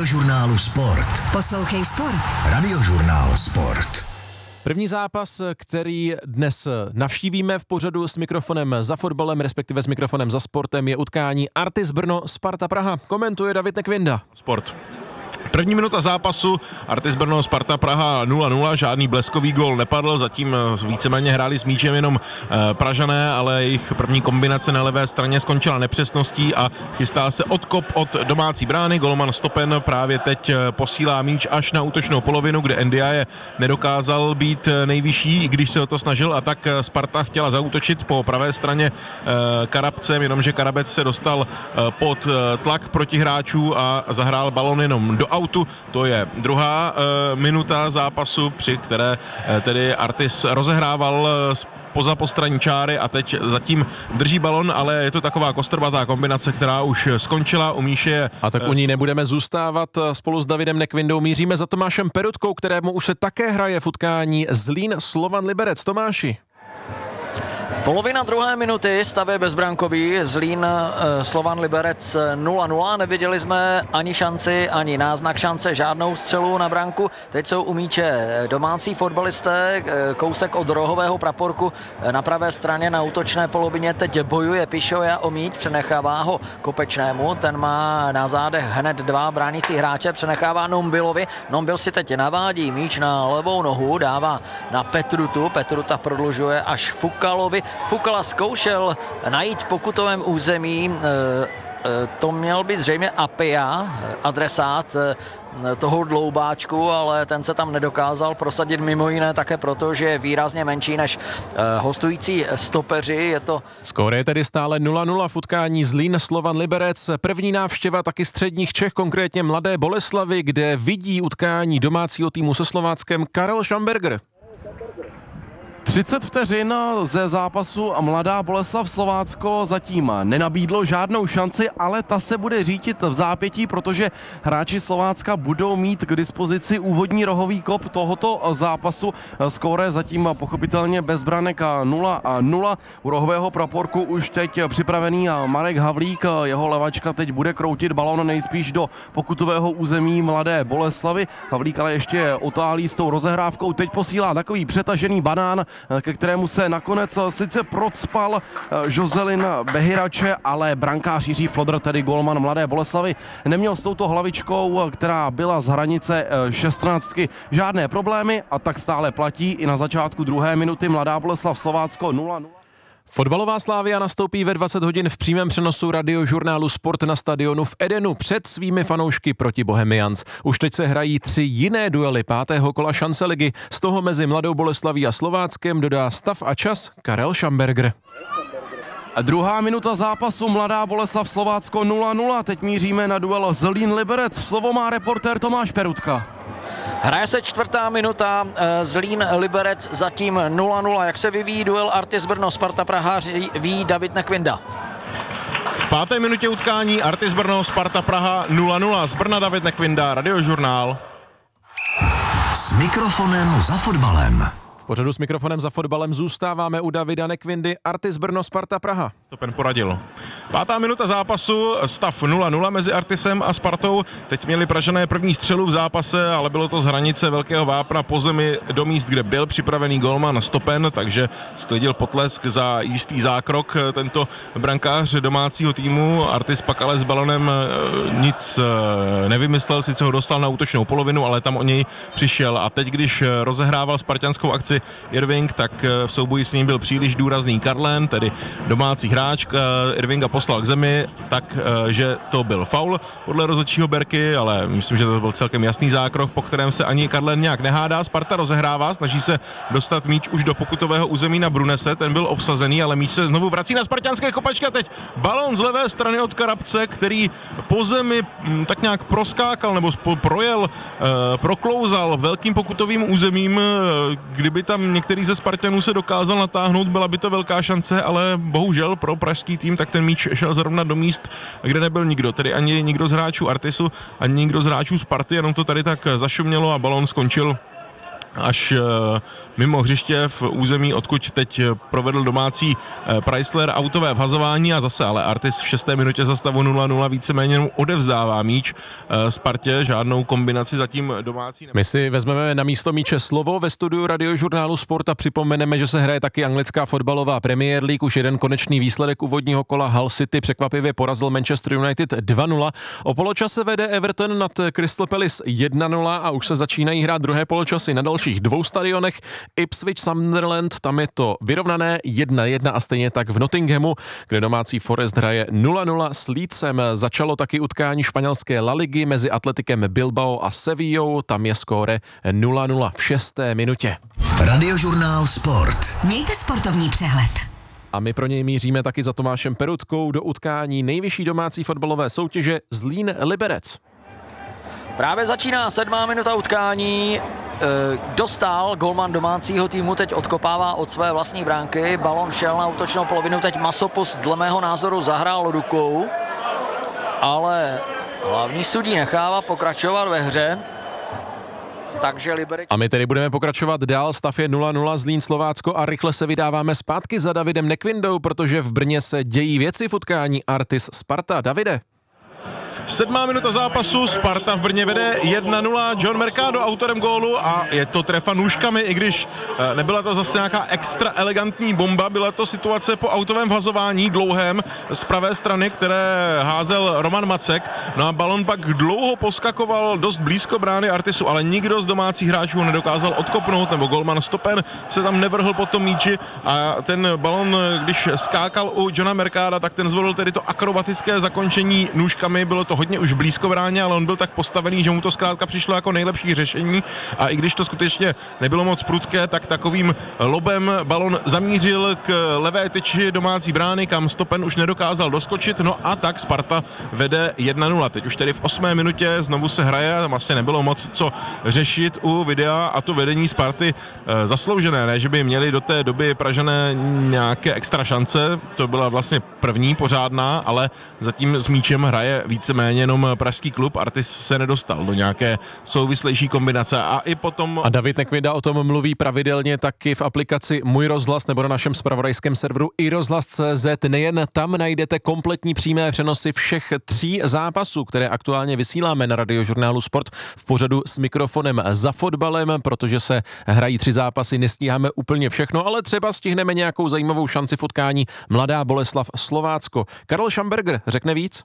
Radiožurnálu Sport. Poslouchej Sport. Radiožurnál Sport. První zápas, který dnes navštívíme v pořadu s mikrofonem za fotbalem, respektive s mikrofonem za sportem, je utkání Artis Brno Sparta Praha. Komentuje David Nekvinda. Sport. První minuta zápasu, Artis Brno Sparta Praha 0-0, žádný bleskový gól nepadl, zatím víceméně hráli s míčem jenom Pražané, ale jejich první kombinace na levé straně skončila nepřesností a chystá se odkop od domácí brány. Golman Stopen právě teď posílá míč až na útočnou polovinu, kde Ndiaye nedokázal být nejvyšší, i když se o to snažil, a tak Sparta chtěla zaútočit po pravé straně Karabcem, jenomže Karabec se dostal pod tlak protihráčů a zahrál balon jenom do autu. To je druhá minuta zápasu, při které tedy Artis rozehrával poza postranní čáry a teď zatím drží balon, ale je to taková kostrbatá kombinace, která už skončila. U Míše. A tak u ní nebudeme zůstávat. Spolu s Davidem Nekvindou míříme za Tomášem Perutkou, kterému už se také hraje v utkání Zlín Slovan Liberec. Tomáši. Polovina druhé minuty, stav bezbrankový, Zlín Slovan Liberec 0-0, neviděli jsme ani šanci, ani náznak šance, žádnou střelu na branku. Teď jsou u míče domácí fotbalisté, kousek od rohového praporku na pravé straně na útočné polovině teď bojuje Pišoja o míč, přenechává ho Kopečnému, ten má na zádech hned dva bránící hráče, přenechává Nombilovi, Nombil si teď navádí míč na levou nohu, dává na Petrutu, Petruta prodlužuje až Fukalovi. Fukala zkoušel najít v pokutovém území, to měl být zřejmě Apia, adresát toho dloubáčku, ale ten se tam nedokázal prosadit, mimo jiné také proto, že je výrazně menší než hostující stopeři. Je to... Skóre je tedy stále 0-0 v utkání Zlín Slovan Liberec. První návštěva taky středních Čech, konkrétně Mladé Boleslavi, kde vidí utkání domácího týmu se Slováckem Karel Schamberger. 30 vteřin ze zápasu a Mladá Boleslav Slovácko zatím nenabídlo žádnou šanci, ale ta se bude řídit v zápětí, protože hráči Slovácka budou mít k dispozici úvodní rohový kop tohoto zápasu. Skóre zatím pochopitelně bez branek 0-0. U rohového praporku už teď připravený Marek Havlík, jeho levačka teď bude kroutit balon nejspíš do pokutového území Mladé Boleslavy. Havlík ale ještě otálí s tou rozehrávkou, teď posílá takový přetažený banán, ke kterému se nakonec sice procpal Joselin Behirače, ale brankář Jiří Flodr, tedy golman Mladé Boleslavy, neměl s touto hlavičkou, která byla z hranice 16, žádné problémy, a tak stále platí i na začátku druhé minuty Mladá Boleslav Slovácko 0-0. Fotbalová Slavia nastoupí ve 20 hodin v přímém přenosu radiožurnálu Sport na stadionu v Edenu před svými fanoušky proti Bohemians. Už teď se hrají 3 jiné duely 5. kola šance ligy, z toho mezi Mladou Boleslaví a Slováckem dodá stav a čas Karel Schamberger. Druhá minuta zápasu, Mladá Boleslav Slovácko 0-0. Teď míříme na duel Zlín Liberec. Slovo má reportér Tomáš Perutka. Hraje se čtvrtá minuta, Zlín Liberec zatím 0-0. Jak se vyvíjí duel Artis Brno Sparta Praha, ví David Nekvinda. V 5. minutě utkání Artis Brno Sparta Praha 0-0. Z Brna David Nekvinda, Radiožurnál. S mikrofonem za fotbalem. V pořadu s mikrofonem za fotbalem zůstáváme u Davida Nekvindy. Artis Brno Sparta Praha. Stopen poradil. 5. minuta zápasu, stav 0-0 mezi Artisem a Spartou. Teď měli Pražané první střelu v zápase, ale bylo to z hranice velkého vápna po zemi do míst, kde byl připravený golman Stopen, takže sklidil potlesk za jistý zákrok tento brankář domácího týmu. Artis pak ale s balonem nic nevymyslel, sice ho dostal na útočnou polovinu, ale tam o něj přišel. A teď, když rozehrával spartanskou akci Irving, tak v souboji s ním byl příliš důrazný Karlen, tedy domácí hráč. Irvinga poslal k zemi, takže to byl faul podle rozhodčího Berky, ale myslím, že to byl celkem jasný zákrok, po kterém se ani Karlen nějak nehádá. Sparta rozehrává, snaží se dostat míč už do pokutového území na Brunese, ten byl obsazený, ale míč se znovu vrací na spartanské kopačky a teď balón z levé strany od Karabce, který po zemi tak nějak proskákal nebo projel, proklouzal velkým pokutovým územím. Kdyby tam některý ze Spartanů se dokázal natáhnout, byla by to velká šance, ale bohužel pro pražský tým tak ten míč šel zrovna do míst, kde nebyl nikdo, tedy ani nikdo z hráčů Artisu, ani nikdo z hráčů Sparty, jenom to tady tak zašumělo a balón skončil až mimo hřiště v území, odkud teď provedl domácí Chrysler autové vhazování a zase ale Artis v 6. minutě za stavu 0-0 víceméně odevzdává míč Spartě, žádnou kombinaci zatím domácí. My si vezmeme na místo míče slovo ve studiu Radiožurnálu Sport a připomeneme, že se hraje taky anglická fotbalová Premier League. Už jeden konečný výsledek úvodního kola. Hull City překvapivě porazil Manchester United 2-0. O poločase vede Everton nad Crystal Palace 1-0 a už se začínají hrát druhé poločasy na dalších dvou stadionech. Ipswich Sunderland, tam je to vyrovnané 1-1 a stejně tak v Nottinghamu, kde domácí Forest hraje 0-0 s Leedsem. Začalo taky utkání španělské La Ligy mezi Atletikem Bilbao a Sevillou, tam je skóre 0-0 v 6. minutě. Radiožurnál Sport. Mějte sportovní přehled. A my pro něj míříme taky za Tomášem Perutkou do utkání nejvyšší domácí fotbalové soutěže Zlín Liberec. Právě začíná 7. minuta utkání. Dostal golman domácího týmu, teď odkopává od své vlastní bránky. Balon šel na útočnou polovinu, teď Masopus dle mého názoru zahrál rukou, ale hlavní sudí nechává pokračovat ve hře. Takže Liberec... A my tedy budeme pokračovat dál, stav je 0-0 Zlín Slovácko a rychle se vydáváme zpátky za Davidem Nekvindou, protože v Brně se dějí věci v utkání Artis Sparta. Davide. 7. minuta zápasu, Sparta v Brně vede 1-0, John Mercado autorem gólu a je to trefa nůžkami, i když nebyla to zase nějaká extra elegantní bomba, byla to situace po autovém vhazování dlouhém z pravé strany, které házel Roman Macek, no a balon pak dlouho poskakoval dost blízko brány Artisu, ale nikdo z domácích hráčů nedokázal odkopnout, nebo golman Stopen se tam nevrhl po tom míči a ten balon, když skákal u Johna Mercada, tak ten zvolil tedy to akrobatické zakončení nůžkami, bylo to hodně už blízko bráně, ale on byl tak postavený, že mu to zkrátka přišlo jako nejlepší řešení a i když to skutečně nebylo moc prudké, tak takovým lobem balon zamířil k levé tyči domácí brány, kam Stopen už nedokázal doskočit, no a tak Sparta vede 1-0. Teď už tedy v 8. minutě znovu se hraje, tam asi nebylo moc co řešit u videa a to vedení Sparty zasloužené, ne, že by měli do té doby Pražané nějaké extra šance, to byla vlastně první pořádná, ale zatím s míčem hraje víceméně jenom pražský klub, Artis se nedostal do nějaké souvislejší kombinace a i potom... A David Nekvinda o tom mluví pravidelně taky v aplikaci Můj rozhlas nebo na našem zpravodajském serveru iRozhlas.cz. Nejen tam najdete kompletní přímé přenosy všech 3 zápasů, které aktuálně vysíláme na Radiožurnálu Sport v pořadu S mikrofonem za fotbalem, protože se hrají 3 zápasy, nestíháme úplně všechno, ale třeba stihneme nějakou zajímavou šanci v utkání Mladá Boleslav Slovácko. Karel Schamberger řekne víc?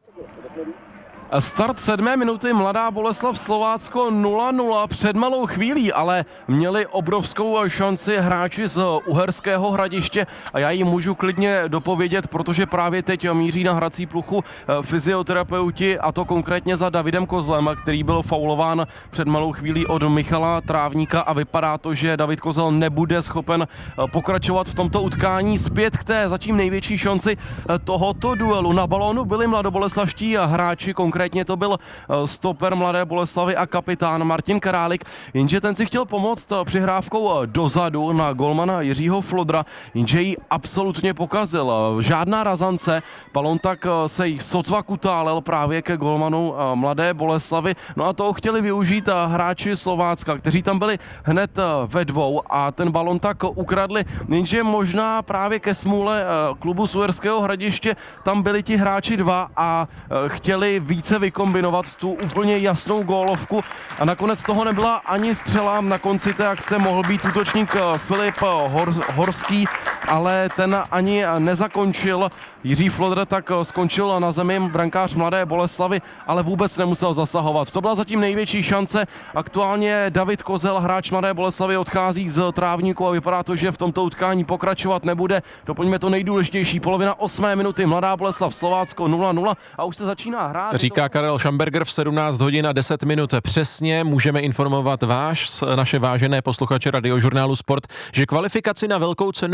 Start 7. minuty, Mladá Boleslav Slovácko 0-0 před malou chvílí, ale měli obrovskou šanci hráči z Uherského Hradiště a já ji můžu klidně dopovědět, protože právě teď míří na hrací pluchu fyzioterapeuti a to konkrétně za Davidem Kozlem, který byl faulován před malou chvílí od Michala Trávníka a vypadá to, že David Kozel nebude schopen pokračovat v tomto utkání. Zpět k té zatím největší šanci tohoto duelu. Na balónu byli mladoboleslavští hráči, konkrétně to byl stoper Mladé Boleslavy a kapitán Martin Karálik, jenže ten si chtěl pomoct přihrávkou dozadu na golmana Jiřího Flodra, jenže ji absolutně pokazil. Žádná razance, balon tak se jí sotva kutálel právě ke golmanu Mladé Boleslavy, no a toho chtěli využít hráči Slovácka, kteří tam byli hned ve dvou a ten balon tak ukradli, jenže možná právě ke smůle klubu z Uherského Hradiště tam byli ti hráči 2 a chtěli více vykombinovat tu úplně jasnou gólovku a nakonec toho nebyla ani střela. Na konci té akce mohl být útočník Filip Horský, ale ten ani nezakončil. Jiří Flodr tak skončil na zemi, brankář Mladé Boleslavy, ale vůbec nemusel zasahovat. To byla zatím největší šance. Aktuálně David Kozel, hráč Mladé Boleslavy, odchází z Trávníku a vypadá to, že v tomto utkání pokračovat nebude. Doplňme to nejdůležitější. Polovina 8. minuty, Mladá Boleslav Slovácko 0-0 a už se začíná hrát. Říká Karel Schamberger v 17 hodin a 10 minut přesně. Můžeme informovat naše vážené posluchače Radiožurnálu Sport, že kvalifikaci na velkou cenu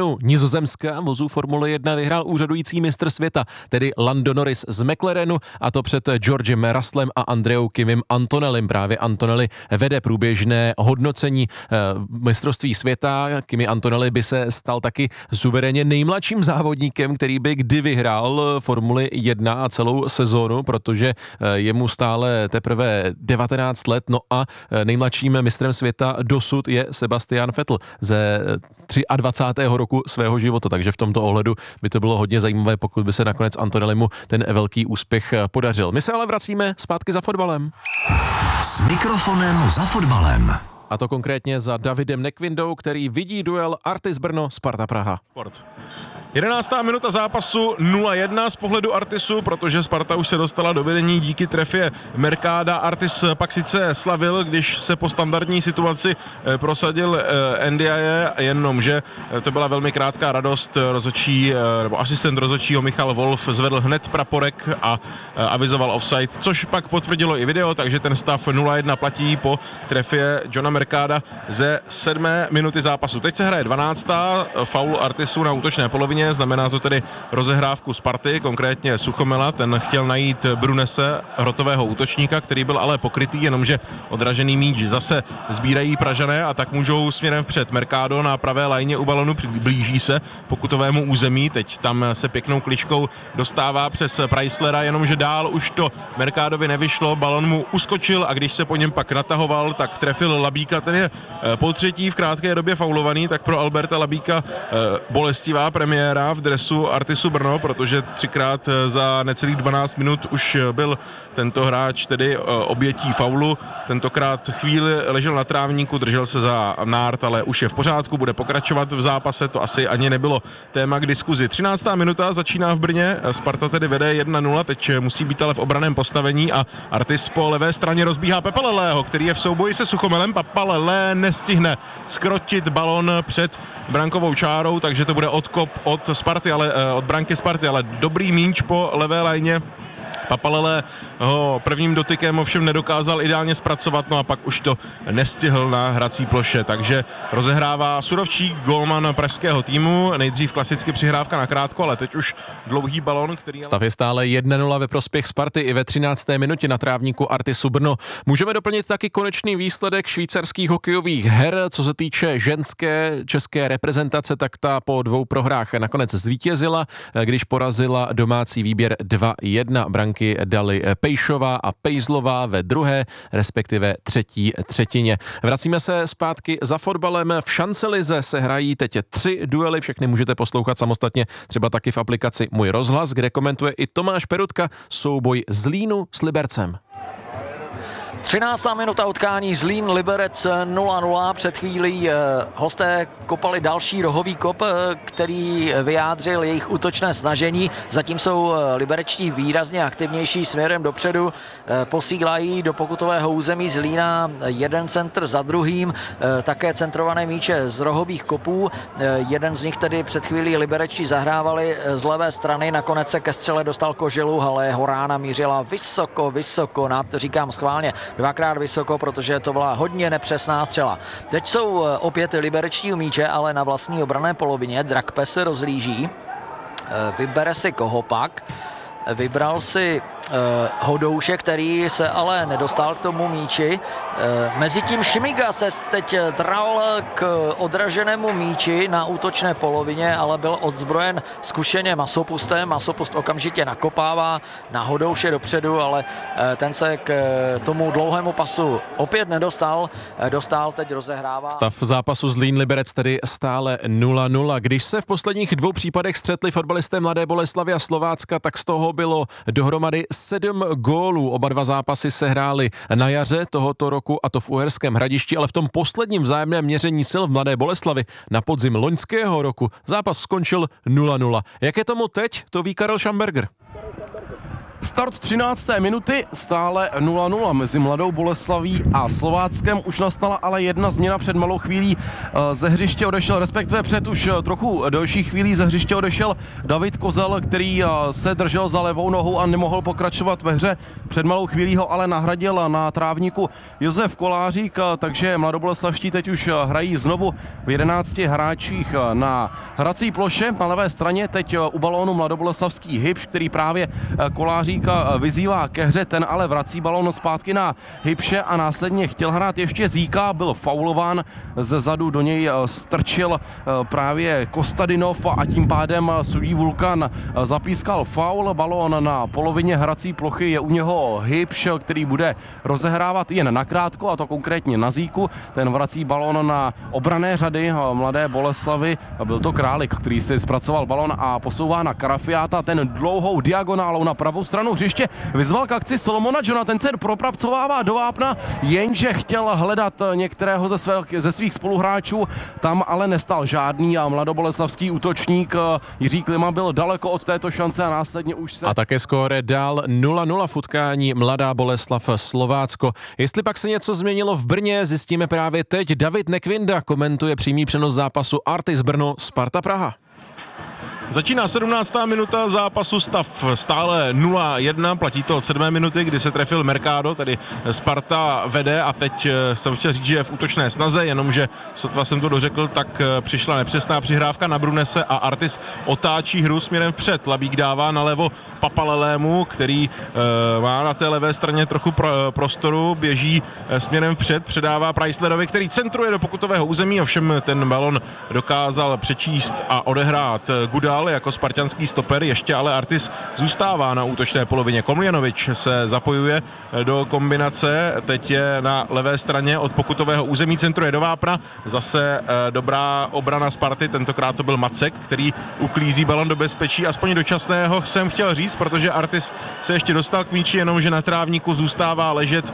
Nizozemska vozů Formule 1 vyhrál úřadující mistr světa, tedy Lando Norris z McLarenu, a to před Georgem Russellem a Andreou Kimim Antonellim. Právě Antonelli vede průběžné hodnocení mistrovství světa. Kimi Antonelli by se stal taky suverénně nejmladším závodníkem, který by kdy vyhrál Formuli 1 a celou sezónu, protože je mu stále teprve 19 let, no a nejmladším mistrem světa dosud je Sebastian Vettel ze 23. roku svého života, takže v tomto ohledu by to bylo hodně zajímavé, pokud by se nakonec Antonellimu ten velký úspěch podařil. My se ale vracíme zpátky za fotbalem. S mikrofonem za fotbalem. A to konkrétně za Davidem Nekvindou, který vidí duel Artis Brno Sparta Praha. 11. minuta zápasu 0-1 z pohledu Artisu, protože Sparta už se dostala do vedení díky trefě Mercada. Artis pak sice slavil, když se po standardní situaci prosadil Ndiaye, jenomže to byla velmi krátká radost. Rozhodčí, nebo asistent rozhodčího Michal Wolf zvedl hned praporek a avizoval offside, což pak potvrdilo i video, takže ten stav 0-1 platí po trefě Johna Mercada ze 7. minuty zápasu. Teď se hraje 12. faul Artisu na útočné polovině. Znamená to tedy rozehrávku Sparty, konkrétně Suchomela, ten chtěl najít Brunese, hrotového útočníka, který byl ale pokrytý, jenomže odražený míč zase sbírají Pražané a tak můžou směrem vpřed. Mercado na pravé lajně u balonu blíží se pokutovému území, teď tam se pěknou kličkou dostává přes Preislera, jenomže dál už to Mercadovi nevyšlo, balon mu uskočil a když se po něm pak natahoval, tak trefil Labíka, ten je po třetí v krátké době faulovaný, tak pro Alberta Labíka bolestivá premiéra v dresu Artisu Brno, protože 3krát za necelých 12 minut už byl tento hráč tedy obětí faulu. Tentokrát chvíli ležel na trávníku, držel se za nárt, ale už je v pořádku, bude pokračovat v zápase, to asi ani nebylo téma k diskuzi. 13. minuta začíná v Brně, Sparta tedy vede 1-0, teď musí být ale v obraném postavení a Artis po levé straně rozbíhá Pepa Lelého, který je v souboji se Suchomelem. Pepa Lelé nestihne skrotit balon před brankovou čárou, takže to bude odkop od Sparty, ale od branky Sparty, ale dobrý míč po levé lajně. Papalele ho prvním dotykem ovšem nedokázal ideálně zpracovat, no a pak už to nestihl na hrací ploše, takže rozehrává Surovčík, golman pražského týmu, nejdřív klasicky přihrávka na krátko, ale teď už dlouhý balon, který... Stav je stále 1-0 ve prospěch Sparty i ve 13. minutě na trávníku Artisu Brno. Můžeme doplnit taky konečný výsledek švýcarských hokejových her, co se týče ženské české reprezentace, tak ta po 2 prohrách nakonec zvítězila, když porazila domácí výběr 2-1. Branky dali Pejšová a Pejzlová ve druhé, respektive třetí třetině. Vracíme se zpátky za fotbalem. V šancelize se hrají teď 3 duely, všechny můžete poslouchat samostatně, třeba taky v aplikaci Můj rozhlas, kde komentuje i Tomáš Perutka souboj Zlínu s Libercem. 13. minuta utkání Zlín Liberec 0-0. Před chvílí hosté kopali další rohový kop, který vyjádřil jejich útočné snažení. Zatím jsou liberečtí výrazně aktivnější směrem dopředu. Posílají do pokutového území Zlína jeden centr za druhým. Také centrované míče z rohových kopů. Jeden z nich tedy před chvílí liberečtí zahrávali z levé strany. Nakonec se ke střele dostal Koželu, ale Horána mířila vysoko nad, říkám schválně, 2krát vysoko, protože to byla hodně nepřesná střela. Teď jsou opět liberečtí u míče, ale na vlastní obranné polovině. Drakpe se rozlíží, vybere si koho pak. Vybral si Hodouše, který se ale nedostal k tomu míči. Mezitím Šmiga se teď dral k odraženému míči na útočné polovině, ale byl odzbrojen zkušeně Masopustem. Masopust okamžitě nakopává na Hodouše dopředu, ale ten se k tomu dlouhému pasu opět nedostal. Teď rozehrává. Stav zápasu Zlín Liberec tedy stále 0-0. Když se v posledních 2 případech střetli fotbalisté Mladé Boleslavi a Slovácka, tak z toho bylo dohromady 7 gólů. Oba 2 zápasy se hrály na jaře tohoto roku, a to v Uherském Hradišti, ale v tom posledním vzájemném měření sil v Mladé Boleslavi na podzim loňského roku zápas skončil 0-0. Jak je tomu teď, to ví Karel Schamberger. Start 13. minuty, stále 0-0 mezi Mladou Boleslaví a Slováckem. Už nastala ale jedna změna, před malou chvílí ze hřiště odešel, respektive před už trochu delší chvílí ze hřiště odešel David Kozel, který se držel za levou nohou a nemohl pokračovat ve hře. Před malou chvílí ho ale nahradil na trávníku Josef Kolářík, takže mladoboleslavští teď už hrají znovu v 11 hráčích na hrací ploše. Na levé straně teď u balónu mladoboleslavský Hybš, který právě Kolářík vyzývá ke hře, ten ale vrací balón zpátky na Hybše a následně chtěl hrát ještě Zíka, byl faulován, ze zadu do něj strčil právě Kostadinov a tím pádem sudí Vulkan zapískal faul. Balón na polovině hrací plochy, je u něho Hybš, který bude rozehrávat jen nakrátko, a to konkrétně na Zíku. Ten vrací balón na obranné řady Mladé Boleslavy, byl to Králik, který si zpracoval balón a posouvá na Karafiáta, ten dlouhou diagonálou na pravou stranu hřiště vyzval k akci Solomona Johna, ten se propracovává do vápna, jenže chtěl hledat některého ze svých spoluhráčů, tam ale nestal žádný a mladoboleslavský útočník Jiří Klima byl daleko od této šance a následně už se... A také skóre dál 0-0 v utkání Mladá Boleslav Slovácko. Jestli pak se něco změnilo v Brně, zjistíme právě teď. David Nekvinda komentuje přímý přenos zápasu Artis Brno Sparta Praha. Začíná 17. minuta zápasu, stav stále 0-1, platí to od 7. minuty, kdy se trefil Mercado, tedy Sparta vede a teď jsem chtěl říct, že je v útočné snaze, jenomže sotva jsem to dořekl, tak přišla nepřesná přihrávka na Brunese a Artis otáčí hru směrem vpřed. Labík dává nalevo Papalelému, který má na té levé straně trochu prostoru, běží směrem vpřed, předává Preisslerovi, který centruje do pokutového území, ovšem ten balon dokázal přečíst a odehrát Gudal jako spartanský stoper, ještě ale Artis zůstává na útočné polovině. Komljanovič se zapojuje do kombinace, teď je na levé straně od pokutového území, centruje do vápna, zase dobrá obrana Sparty, tentokrát to byl Macek, který uklízí balon do bezpečí, aspoň dočasného jsem chtěl říct, protože Artis se ještě dostal k míči, jenomže na trávníku zůstává ležet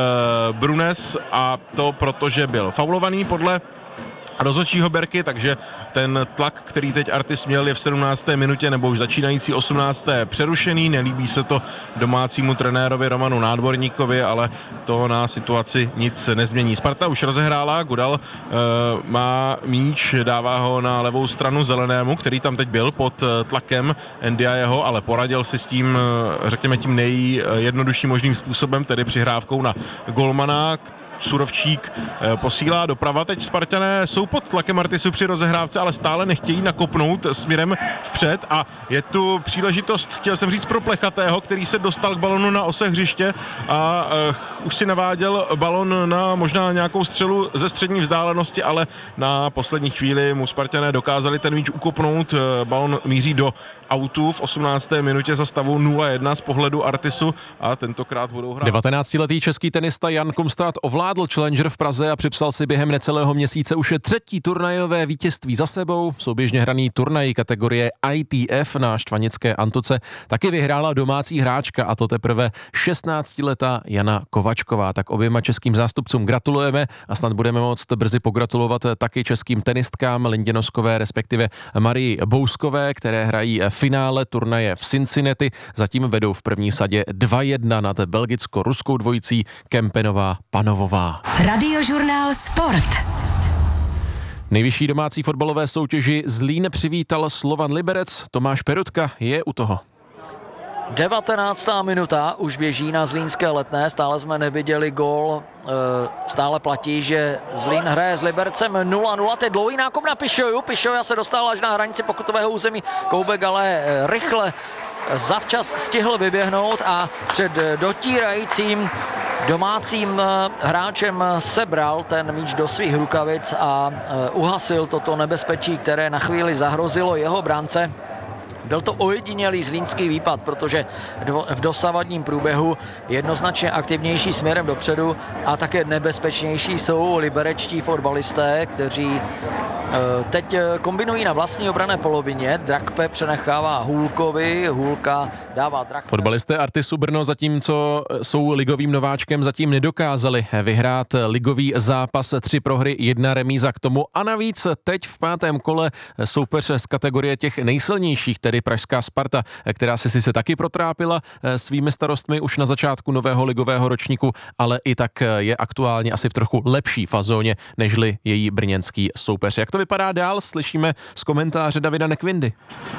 Brunes a to protože byl faulovaný podle rozhodčího Berky, takže ten tlak, který teď Artis měl, je v 17. minutě nebo už začínající 18. přerušený. Nelíbí se to domácímu trenérovi Romanu Nádvorníkovi, ale to na situaci nic nezmění. Sparta už rozehrála, Gudal má míč, dává ho na levou stranu Zelenému, který tam teď byl pod tlakem Ndiayeho, ale poradil si s tím, řekněme, tím nejjednodušším možným způsobem, tedy přihrávkou na golmana. Surovčík posílá doprava, teď Spartané jsou pod tlakem Artisu při rozehrávce, ale stále nechtějí nakopnout směrem vpřed a je tu příležitost, chtěl jsem říct, pro Plechatého, který se dostal k balonu na ose hřiště a už si naváděl balon na možná nějakou střelu ze střední vzdálenosti, ale na poslední chvíli mu Spartané dokázali ten míč ukopnout, balon míří do autu v 18. minutě za stavu 0-1 z pohledu Artisu a tentokrát budou hrát. 19-letý český tenista Jan Kumstad ovládl Challenger v Praze a připsal si během necelého měsíce už třetí turnajové vítězství za sebou. Souběžně hraný turnaj kategorie ITF na štvanické Antuce taky vyhrála domácí hráčka, a to teprve 16letá Jana Kovačková. Tak oběma českým zástupcům gratulujeme a snad budeme moct brzy pogratulovat taky českým tenistkám Lindě Noskové, respektive Marii Bouskové, které hrají finále turnaje v Cincinnati. Zatím vedou v první sadě 2-1 nad belgicko-ruskou dvojicí Kempenová-Panovová. Radiožurnál Sport. Nejvyšší domácí fotbalové soutěži Zlín přivítal Slovan Liberec. Tomáš Perutka je u toho. 19. minuta už běží na zlínské Letné, stále jsme neviděli gól, stále platí, že Zlín hraje s Libercem 0-0, teď dlouhý nákop na Pišoju, Pišoja se dostal až na hranici pokutového území, Koubek ale rychle zavčas stihl vyběhnout a před dotírajícím domácím hráčem sebral ten míč do svých rukavic a uhasil toto nebezpečí, které na chvíli zahrozilo jeho bránce. Byl to ojedinělý zlínský výpad, protože v dosavadním průběhu jednoznačně aktivnější směrem dopředu a také nebezpečnější jsou liberečtí fotbalisté, kteří teď kombinují na vlastní obranné polovině. Drakpe přenechává Hůlkovi, Hůlka dává Drakpe. Fotbalisté Artisu Brno, zatímco jsou ligovým nováčkem, zatím nedokázali vyhrát ligový zápas, 3 prohry, 1 remíza k tomu a navíc teď v 5. kole soupeř z kategorie těch nejsilnějších tedy pražská Sparta, která se sice taky protrápila svými starostmi už na začátku nového ligového ročníku, ale i tak je aktuálně asi v trochu lepší fazóně, nežli její brněnský soupeř. Jak to vypadá dál, slyšíme z komentáře Davida Nekvindy.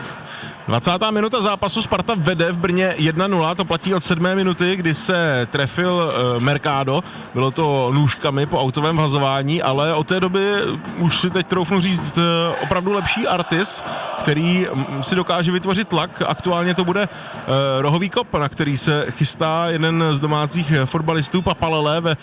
20. minuta zápasu, Sparta vede v Brně 1-0, to platí od 7. minuty, kdy se trefil Mercado, bylo to nůžkami po autovém vhazování, ale od té doby už si teď troufnu říct opravdu lepší Artis, který si dokáže vytvořit tlak. Aktuálně to bude rohový kop, na který se chystá jeden z domácích fotbalistů Papalele ve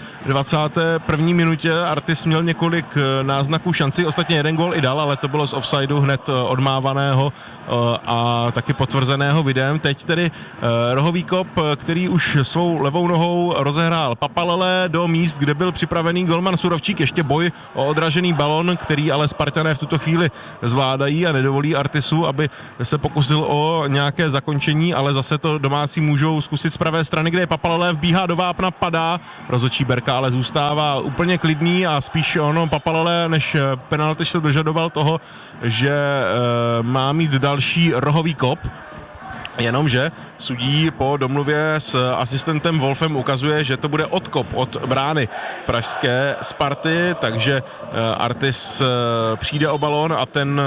21. minutě. Artis měl několik náznaků šancí, ostatně jeden gól i dal, ale to bylo z offsideu hned odmávaného a taky potvrzeného videem. Teď tedy rohový kop, který už svou levou nohou rozehrál Papalele do míst, kde byl připravený golman Surovčík. Ještě boj o odražený balon, který ale Spartané v tuto chvíli zvládají a nedovolí Artisu, aby se pokusil o nějaké zakončení, ale zase to domácí můžou zkusit z pravé strany, kde Papalele vbíhá do vápna, padá. Rozhodčí Berka ale zůstává úplně klidný a spíš Papalele než penalty se dožadoval toho, že má mít další rohový kop, jenomže sudí po domluvě s asistentem Wolfem ukazuje, že to bude odkop od brány pražské Sparty, takže Artis přijde o balón a ten,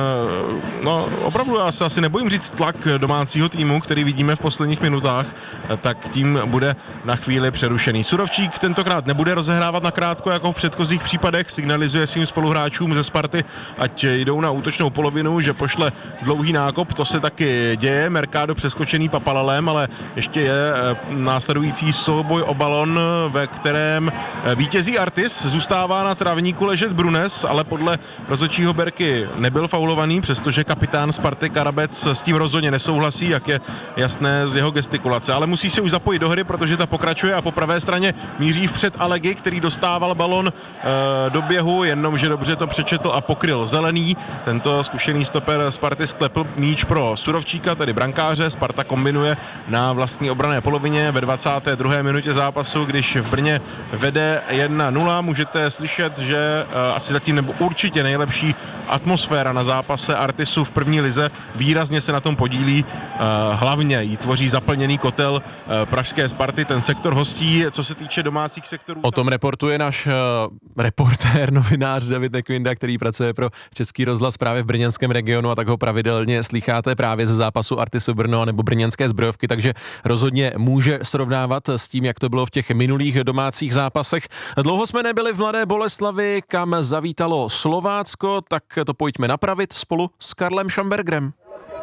opravdu já se asi nebojím říct tlak domácího týmu, který vidíme v posledních minutách, tak tím bude na chvíli přerušený. Surovčík tentokrát nebude rozehrávat nakrátko jako v předchozích případech, signalizuje svým spoluhráčům ze Sparty, ať jdou na útočnou polovinu, že pošle dlouhý nákop, to se taky děje, Mercado přeskočený Papalelem, ale ještě je následující souboj o balon, ve kterém vítězí Artis, zůstává na travníku ležet Brunes, ale podle rozhodčího Berky nebyl faulovaný, přestože kapitán Sparty Karabec s tím rozhodně nesouhlasí, jak je jasné z jeho gestikulace, ale musí se už zapojit do hry, protože ta pokračuje a po pravé straně míří vpřed Alegi, který dostával balon do běhu, jenomže dobře to přečetl a pokryl zelený. Tento zkušený stoper Sparty sklepl míč pro Surovčíka, tedy brankáře. Sparta kombinuje na vlastní obranné polovině ve 22. minutě zápasu, když v Brně vede 1-0. Můžete slyšet, že asi zatím nebo určitě nejlepší atmosféra na zápase Artisu v první lize. Výrazně se na tom podílí, hlavně jí tvoří zaplněný kotel pražské Sparty, ten sektor hostí. Co se týče domácích sektorů... O tom reportuje náš reportér, novinář David Nekvinda, který pracuje pro Český rozhlas právě v brněnském regionu a tak ho pravidelně slýcháte právě ze zápasu Artisu Brno nebo brněnské Zbrojovky, takže rozhodně může srovnávat s tím, jak to bylo v těch minulých domácích zápasech. Dlouho jsme nebyli v Mladé Boleslavi, kam zavítalo Slovácko, tak to pojďme napravit spolu s Karlem Šambergrem.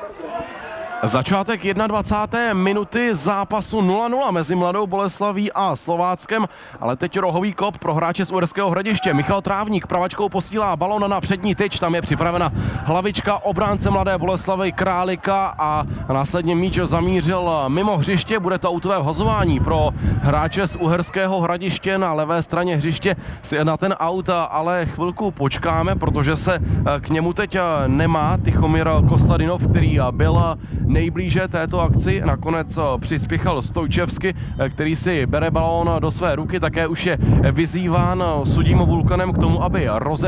Začátek 21. minuty zápasu 0-0 mezi Mladou Boleslaví a Slováckem, ale teď rohový kop pro hráče z Uherského Hradiště. Michal Trávník pravačkou posílá balón na přední tyč, tam je připravena hlavička obránce Mladé Boleslavy Králika a následně míč zamířil mimo hřiště. Bude to autové vhazování pro hráče z Uherského Hradiště na levé straně hřiště. Si na ten aut ale chvilku počkáme, protože se k němu teď nemá Tichomír Kostadinov, který byl nejblíže této akci. Nakonec přispěchal Stojčevsky, který si bere balón do své ruky. Také už je vyzýván sudím Vulkanem k tomu, aby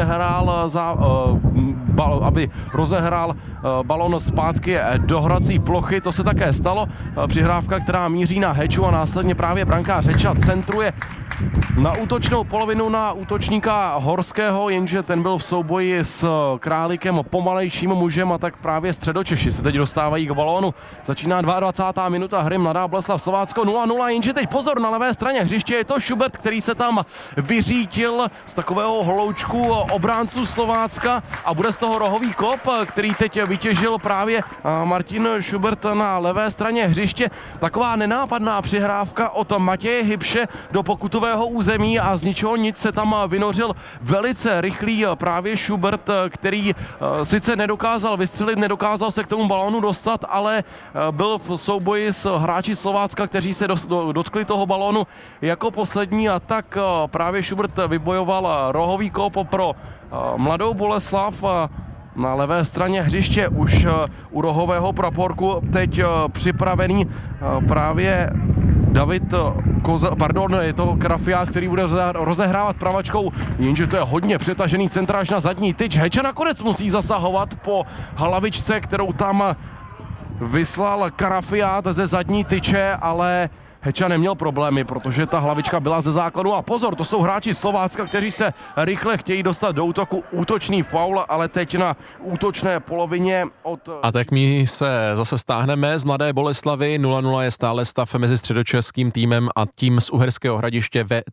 rozehrál balón zpátky do hrací plochy. To se také stalo. Přihrávka, která míří na Heču a následně právě brankář Heča centruje na útočnou polovinu na útočníka Horského, jenže ten byl v souboji s Králikem pomalejším mužem a tak právě Středočeši se teď dostávají k balónu. Začíná 22. minuta hry, Mladá Boleslav Slovácko 0-0, jenže teď pozor, na levé straně hřiště je to Schubert, který se tam vyřítil z takového hloučku obránců Slovácka a bude z toho rohový kop, který teď vytěžil právě Martin Schubert na levé straně hřiště. Taková nenápadná přihrávka od Matěje Hybše do pokutového území a z ničeho nic se tam vynořil velice rychlý právě Schubert, který sice nedokázal vystřelit, nedokázal se k tomu balónu dostat, ale byl v souboji s hráči Slovácka, kteří se dotkli toho balónu jako poslední a tak právě Schubert vybojoval rohový kop pro Mladou Boleslav. Na levé straně hřiště už u rohového praporku teď připravený právě David je to Krafiát, který bude rozehrávat pravačkou, jenže to je hodně přetažený centráž na zadní tyč. Heča nakonec musí zasahovat po hlavičce, kterou tam vyslal Karafiát ze zadní tyče, ale Heča neměl problémy, protože ta hlavička byla ze základu. A pozor, to jsou hráči Slovácka, kteří se rychle chtějí dostat do útoku. Útočný faul, ale teď na útočné polovině od... A tak my se zase stáhneme z Mladé Boleslavi. 0-0 je stále stav mezi středočeským týmem a tím z Uherského Hradiště ve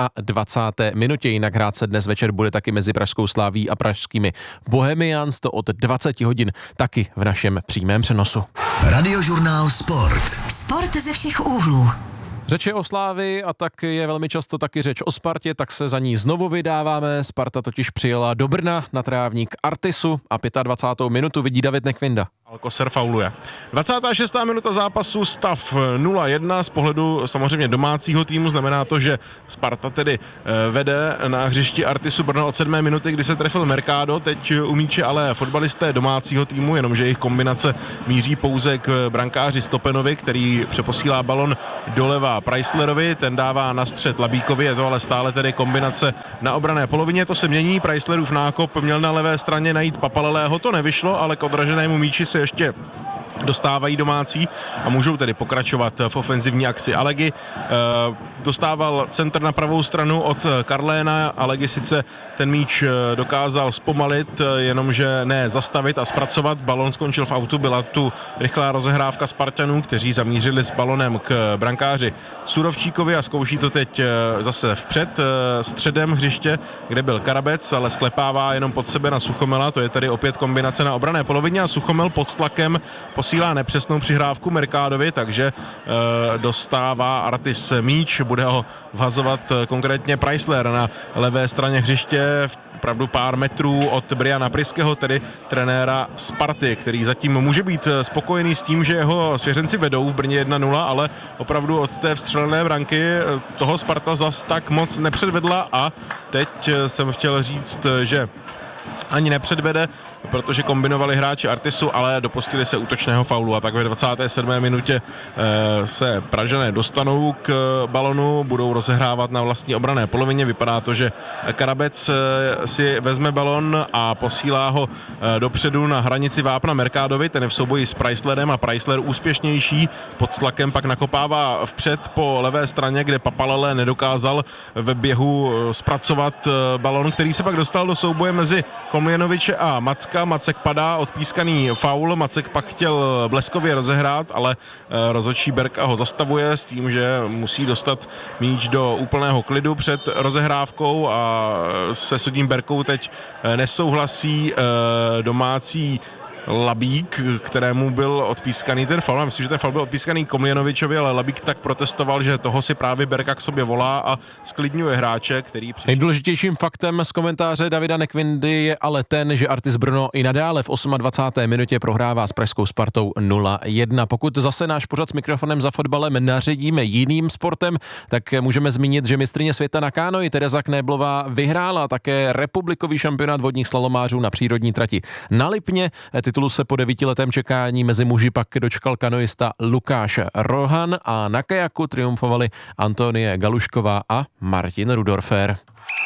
23. minutě. Jinak hrát se dnes večer bude taky mezi Pražskou Slaví a pražskými Bohemians. To od 20 hodin taky v našem přímém přenosu. Radiožurnál Sport. Sport ze všech úhlů. Řeč je o Slávii a tak je velmi často taky řeč o Spartě, tak se za ní znovu vydáváme. Sparta totiž přijela do Brna na trávník Artisu a 25. minutu vidí David Nekvinda. Alcocer fauluje. 26. minuta zápasu, stav 0-1 z pohledu samozřejmě domácího týmu, znamená to, že Sparta tedy vede na hřišti Artisu Brno od 7. minuty, kdy se trefil Mercado, teď u míče ale fotbalisté domácího týmu, jenomže jejich kombinace míří pouze k brankáři Stopenovi, který přeposílá balon doleva Preisslerovi, ten dává na střed Labíkovi, je to ale stále tedy kombinace na obranné polovině, to se mění, Preisslerův nákop měl na levé straně najít Papalelého, to nevyšlo, ale k odraženému míči se ještě dostávají domácí a můžou tedy pokračovat v ofenzivní akci. Alegi dostával centr na pravou stranu od Karléna. Alegi sice ten míč dokázal zpomalit, jenomže ne zastavit a zpracovat. Balon skončil v autu, byla tu rychlá rozehrávka Spartanů, kteří zamířili s balonem k brankáři Surovčíkovi a zkouší to teď zase vpřed středem hřiště, kde byl Karabec, ale sklepává jenom pod sebe na Suchomela, to je tedy opět kombinace na obranné polovině a Suchomel pod tlakem posílá nepřesnou přihrávku Mercadovi, takže dostává Artis míč, bude ho vhazovat konkrétně Preissler na levé straně hřiště, opravdu pár metrů od Briana Priského, tedy trenéra Sparty, který zatím může být spokojený s tím, že jeho svěřenci vedou v Brně 1-0, ale opravdu od té vstřelené branky toho Sparta zas tak moc nepředvedla a teď jsem chtěl říct, že ani nepředvede, protože kombinovali hráči Artisu, ale dopustili se útočného faulu a tak ve 27. minutě se Pražané dostanou k balonu, budou rozehrávat na vlastní obranné polovině. Vypadá to, že Karabec si vezme balon a posílá ho dopředu na hranici vápna Mercadovi, ten je v souboji s Preisslerem a Preissler úspěšnější, pod tlakem pak nakopává vpřed po levé straně, kde Papalele nedokázal ve běhu zpracovat balon, který se pak dostal do souboje mezi Komljenoviče a Macka. Macek padá, odpískaný faul, Macek pak chtěl bleskově rozehrát, ale rozhodčí Berka ho zastavuje s tím, že musí dostat míč do úplného klidu před rozehrávkou a se sudím Berkou teď nesouhlasí domácí Labík, kterému byl odpískaný ten faul. Já myslím, že ten faul byl odpískaný Komljenovičovi, ale Labík tak protestoval, že toho si právě Berka k sobě volá a sklidňuje hráče, který přišel. Nejdůležitějším faktem z komentáře Davida Nekvindy je ale ten, že Artis Brno i nadále v 28. minutě prohrává s pražskou Spartou 0-1. Pokud zase náš pořad s mikrofonem za fotbalem naředíme jiným sportem, tak můžeme zmínit, že mistryně světa na kánoji Tereza Knéblová vyhrála také republikový šampionát vodních slalomářů na přírodní trati na Lipně. Titulu se po 9letém čekání mezi muži pak dočkal kanoista Lukáš Rohan a na kajaku triumfovali Antonie Galušková a Martin Rudorfer.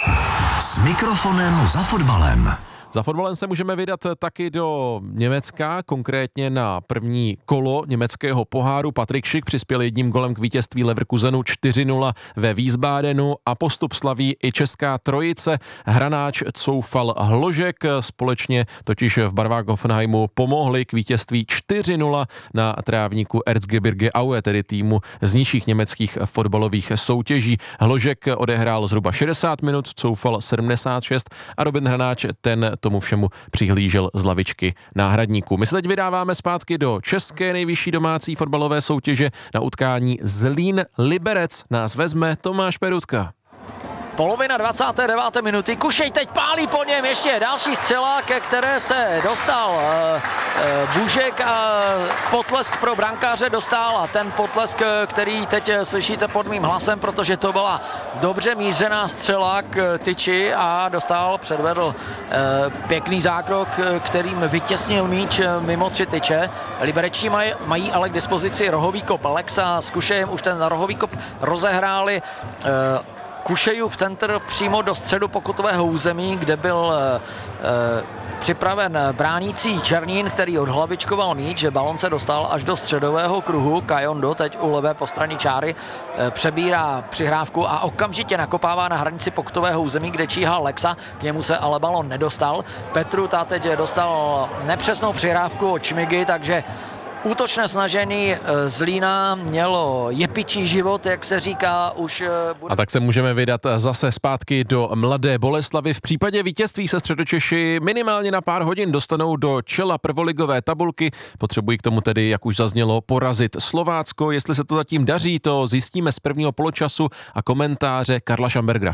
S mikrofonem za fotbalem. Za fotbalem se můžeme vydat taky do Německa, konkrétně na první kolo německého poháru. Patrik Schick přispěl jedním golem k vítězství Leverkusenu 4-0 ve Wiesbadenu a postup slaví i česká trojice. Hranáč Coufal Hložek společně totiž v barvách Hoffenheimu pomohli k vítězství 4-0 na trávníku Erzgebirge Aue, tedy týmu z nižších německých fotbalových soutěží. Hložek odehrál zhruba 60 minut, Coufal 76 a Robin Hranáč ten tomu všemu přihlížel z lavičky náhradníků. My se teď vydáváme zpátky do české nejvyšší domácí fotbalové soutěže na utkání Zlín Liberec. Nás vezme Tomáš Perutka. Polovina 29. minuty, Kušej teď pálí po něm, ještě další střela, ke které se dostal Bužek a potlesk pro brankáře dostal a ten potlesk, který teď slyšíte pod mým hlasem, protože to byla dobře mířená střela k tyči a dostal, předvedl pěkný zákrok, kterým vytěsnil míč mimo 3 tyče. Liberečtí mají ale k dispozici rohový kop. Alexa s Kušejem už ten rohový kop rozehráli Kušejův centr přímo do středu pokutového území, kde byl připraven bránící Černín, který odhlavičkoval míč, že balon se dostal až do středového kruhu. Kajondo teď u levé postraní čáry přebírá přihrávku a okamžitě nakopává na hranici pokutového území, kde číhal Lexa, k němu se ale balon nedostal. Petru ta teď dostal nepřesnou přihrávku od Čmigy, takže útočné snažení Zlína mělo jepičí život, jak se říká, už bude... A tak se můžeme vydat zase zpátky do Mladé Boleslavi. V případě vítězství se Středočeši minimálně na pár hodin dostanou do čela prvoligové tabulky. Potřebují k tomu tedy, jak už zaznělo, porazit Slovácko. Jestli se to zatím daří, to zjistíme z prvního poločasu a komentáře Karla Šambergera.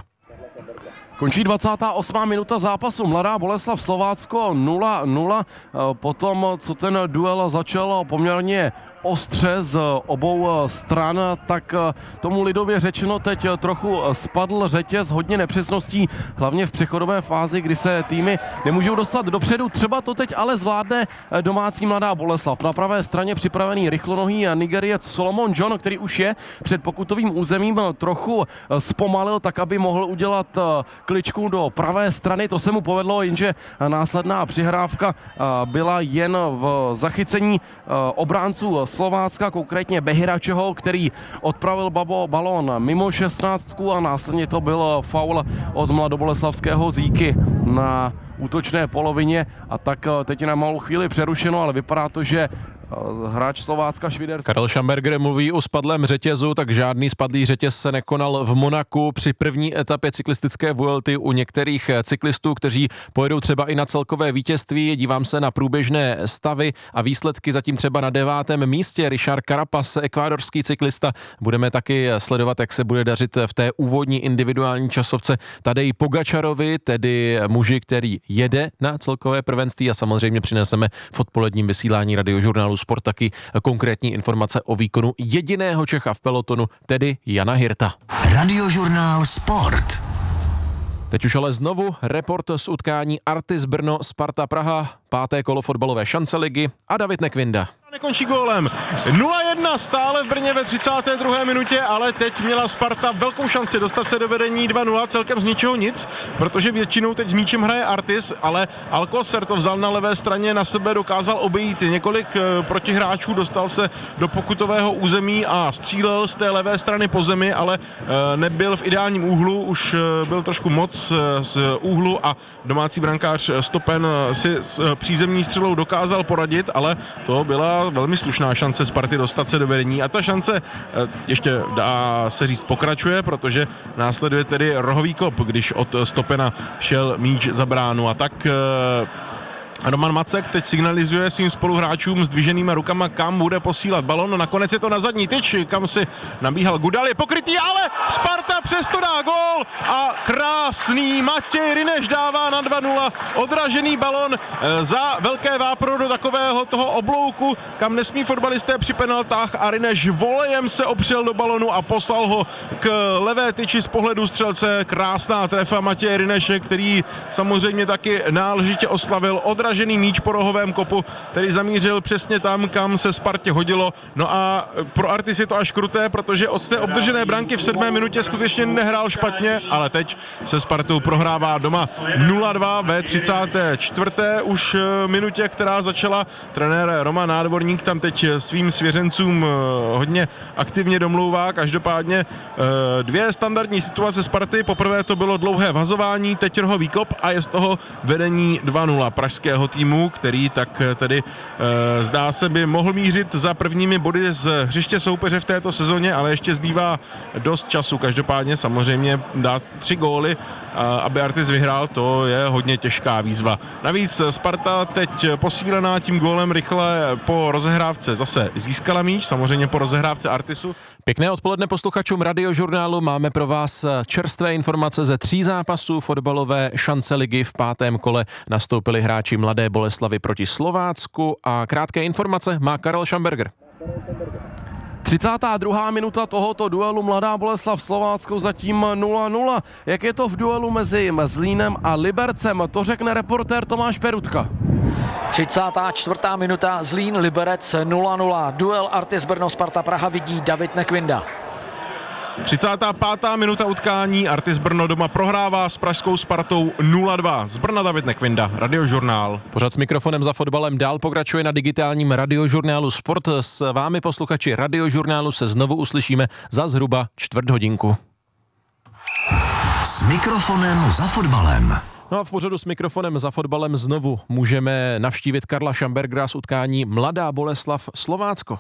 Končí 28. minuta zápasu. Mladá Boleslav Slovácko 0-0. Potom, co ten duel začal poměrně ostře z obou stran, tak tomu lidově řečeno teď trochu spadl řetěz, hodně nepřesností, hlavně v přechodové fázi, kdy se týmy nemůžou dostat dopředu. Třeba to teď ale zvládne domácí Mladá Boleslav. Na pravé straně připravený rychlonohý Nigeriec Solomon John, který už je před pokutovým územím, trochu zpomalil tak, aby mohl udělat kličku do pravé strany. To se mu povedlo, jenže následná přihrávka byla jen v zachycení obránců Slovácka, konkrétně Behiračeho, který odpravil balón mimo 16 a následně to byl faul od mladoboleslavského Zíky na útočné polovině a tak teď je na malou chvíli přerušeno, ale vypadá to, že hráč Slovácka Šviderský. Karel Šamberger mluví o spadlém řetězu, tak žádný spadlý řetěz se nekonal v Monaku při první etapě cyklistické Vuelty u některých cyklistů, kteří pojedou třeba i na celkové vítězství. Dívám se na průběžné stavy a výsledky zatím třeba na 9. místě. Richard Carapaz, ekvádorský cyklista. Budeme taky sledovat, jak se bude dařit v té úvodní individuální časovce Tadej Pogačarovi, tedy muži, který jede na celkové prvenství a samozřejmě přineseme v odpoledním vysílání Radiožurnálu Sport taky konkrétní informace o výkonu jediného Čecha v pelotonu, tedy Jana Hirta. Radiožurnál Sport. Teď už ale znovu report z utkání Artis Brno Sparta Praha, 5. kolo fotbalové šance ligy a David Nekvinda. Nekončí gólem. 0-1 stále v Brně ve 32. minutě, ale teď měla Sparta velkou šanci dostat se do vedení 2-0 celkem z ničeho nic, protože většinou teď s míčem hraje Artis, ale Alcocer to vzal na levé straně na sebe, dokázal obejít několik protihráčů, dostal se do pokutového území a střílel z té levé strany po zemi, ale nebyl v ideálním úhlu, už byl trošku moc z úhlu a domácí brankář Stopen si s přízemní střelou dokázal poradit, ale to byla velmi slušná šance Sparty dostat se do vedení a ta šance ještě dá se říct pokračuje, protože následuje tedy rohový kop, když od Stopena šel míč za bránu a tak Roman Macek teď signalizuje svým spoluhráčům s dviženýma rukama, kam bude posílat balon. Nakonec je to na zadní tyč, kam si nabíhal Gudal, je pokrytý, ale Sparta přesto dá gól a krásný Matěj Rineš dává na 2-0 odražený balon za Velké Vápro do takového toho oblouku, kam nesmí fotbalisté při penaltách a Rineš volejem se opřel do balonu a poslal ho k levé tyči z pohledu střelce. Krásná trefa Matěje Rineše, který samozřejmě taky náležitě oslavil odražený míč po rohovém kopu, který zamířil přesně tam, kam se Spartě hodilo. No a pro Artis je to až kruté, protože od té obdržené branky v 7. minutě skutečně nehrál špatně, ale teď se Spartou prohrává doma 0-2 ve 34. už minutě, která začala. Trenér Roman Nádvorník tam teď svým svěřencům hodně aktivně domlouvá. Každopádně dvě standardní situace Sparty. Poprvé to bylo dlouhé vhazování, teď rohový kop a je z toho vedení 2-0 pražského týmu, který tak tedy zdá se by mohl mířit za prvními body z hřiště soupeře v této sezóně, ale ještě zbývá dost času. Každopádně samozřejmě dát 3 góly, aby Artis vyhrál, to je hodně těžká výzva. Navíc Sparta teď posílená tím gólem rychle po rozehrávce zase získala míč, samozřejmě po rozehrávce Artisu. Pěkné odpoledne posluchačům Radiožurnálu, máme pro vás čerstvé informace ze 3 zápasů fotbalové šance ligy. V 5. kole nastoupili hráči Mladé Boleslavy proti Slovácku a krátké informace má Karel Šamberger. 32. minuta tohoto duelu Mladá Boleslav Slováckou zatím 0-0. Jak je to v duelu mezi Zlínem a Libercem? To řekne reportér Tomáš Perutka. 34. minuta Zlín Liberec 0-0. Duel Artis Brno Sparta Praha vidí David Nekvinda. 35. minuta utkání, Artis Brno doma prohrává s pražskou Spartou 0-2. Z Brna David Nekvinda, Radiožurnál. Pořad s mikrofonem za fotbalem dál pokračuje na digitálním Radiožurnálu Sport. S vámi posluchači Radiožurnálu se znovu uslyšíme za zhruba čtvrt hodinku. S mikrofonem za fotbalem. No a v pořadu s mikrofonem za fotbalem znovu můžeme navštívit Karla Šambergera z utkání Mladá Boleslav Slovácko.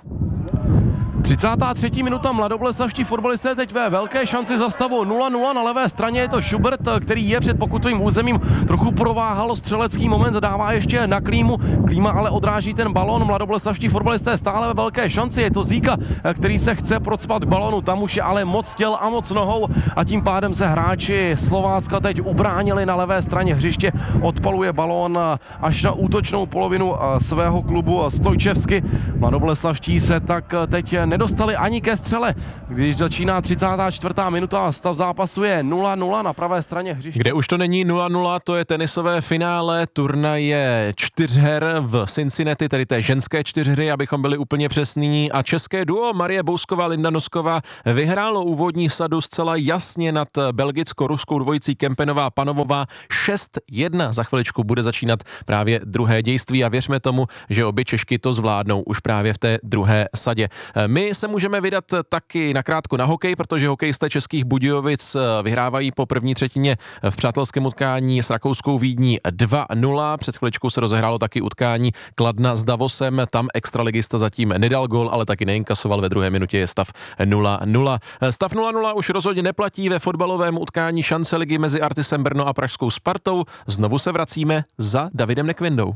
33. minuta, mladoboleslavští fotbalisté teď ve velké šanci za stavu 0-0, na levé straně je to Schubert, který je před pokutovým územím, trochu prováhalo střelecký moment, dává ještě na Klímu, Klíma ale odráží ten balon, mladoboleslavští fotbalisté stále ve velké šanci, je to Zíka, který se chce procpat k balonu, tam už je ale moc těl a moc nohou a tím pádem se hráči Slovácka teď ubránili na levé straně hřiště, odpaluje balón až na útočnou polovinu svého klubu Stojčevsky, mladoboleslavští se tak teď nedostali ani ke střele, když začíná 34. minuta a stav zápasu je 0-0 na pravé straně hřiště. Kde už to není 0-0, to je tenisové finále turnaje čtyřher v Cincinnati, tedy té ženské čtyřhry, abychom byli úplně přesní, a české duo Marie Bousková, Linda Nosková vyhrálo úvodní sadu zcela jasně nad belgicko-ruskou dvojicí Kempenová Panovová 6-1. Za chviličku bude začínat právě druhé dějství a věřme tomu, že obě Češky to zvládnou už právě v té druhé sadě. My se můžeme vydat taky nakrátko na hokej, protože hokejisté Českých Budějovic vyhrávají po první třetině v přátelském utkání s rakouskou Vídní 2-0. Před chviličkou se rozehrálo taky utkání Kladna s Davosem. Tam extraligista zatím nedal gól, ale taky neinkasoval. Ve druhé minutě je stav 0-0. Stav 0-0 už rozhodně neplatí ve fotbalovém utkání šance ligy mezi Artisem Brno a pražskou Spartou. Znovu se vracíme za Davidem Nekvindou.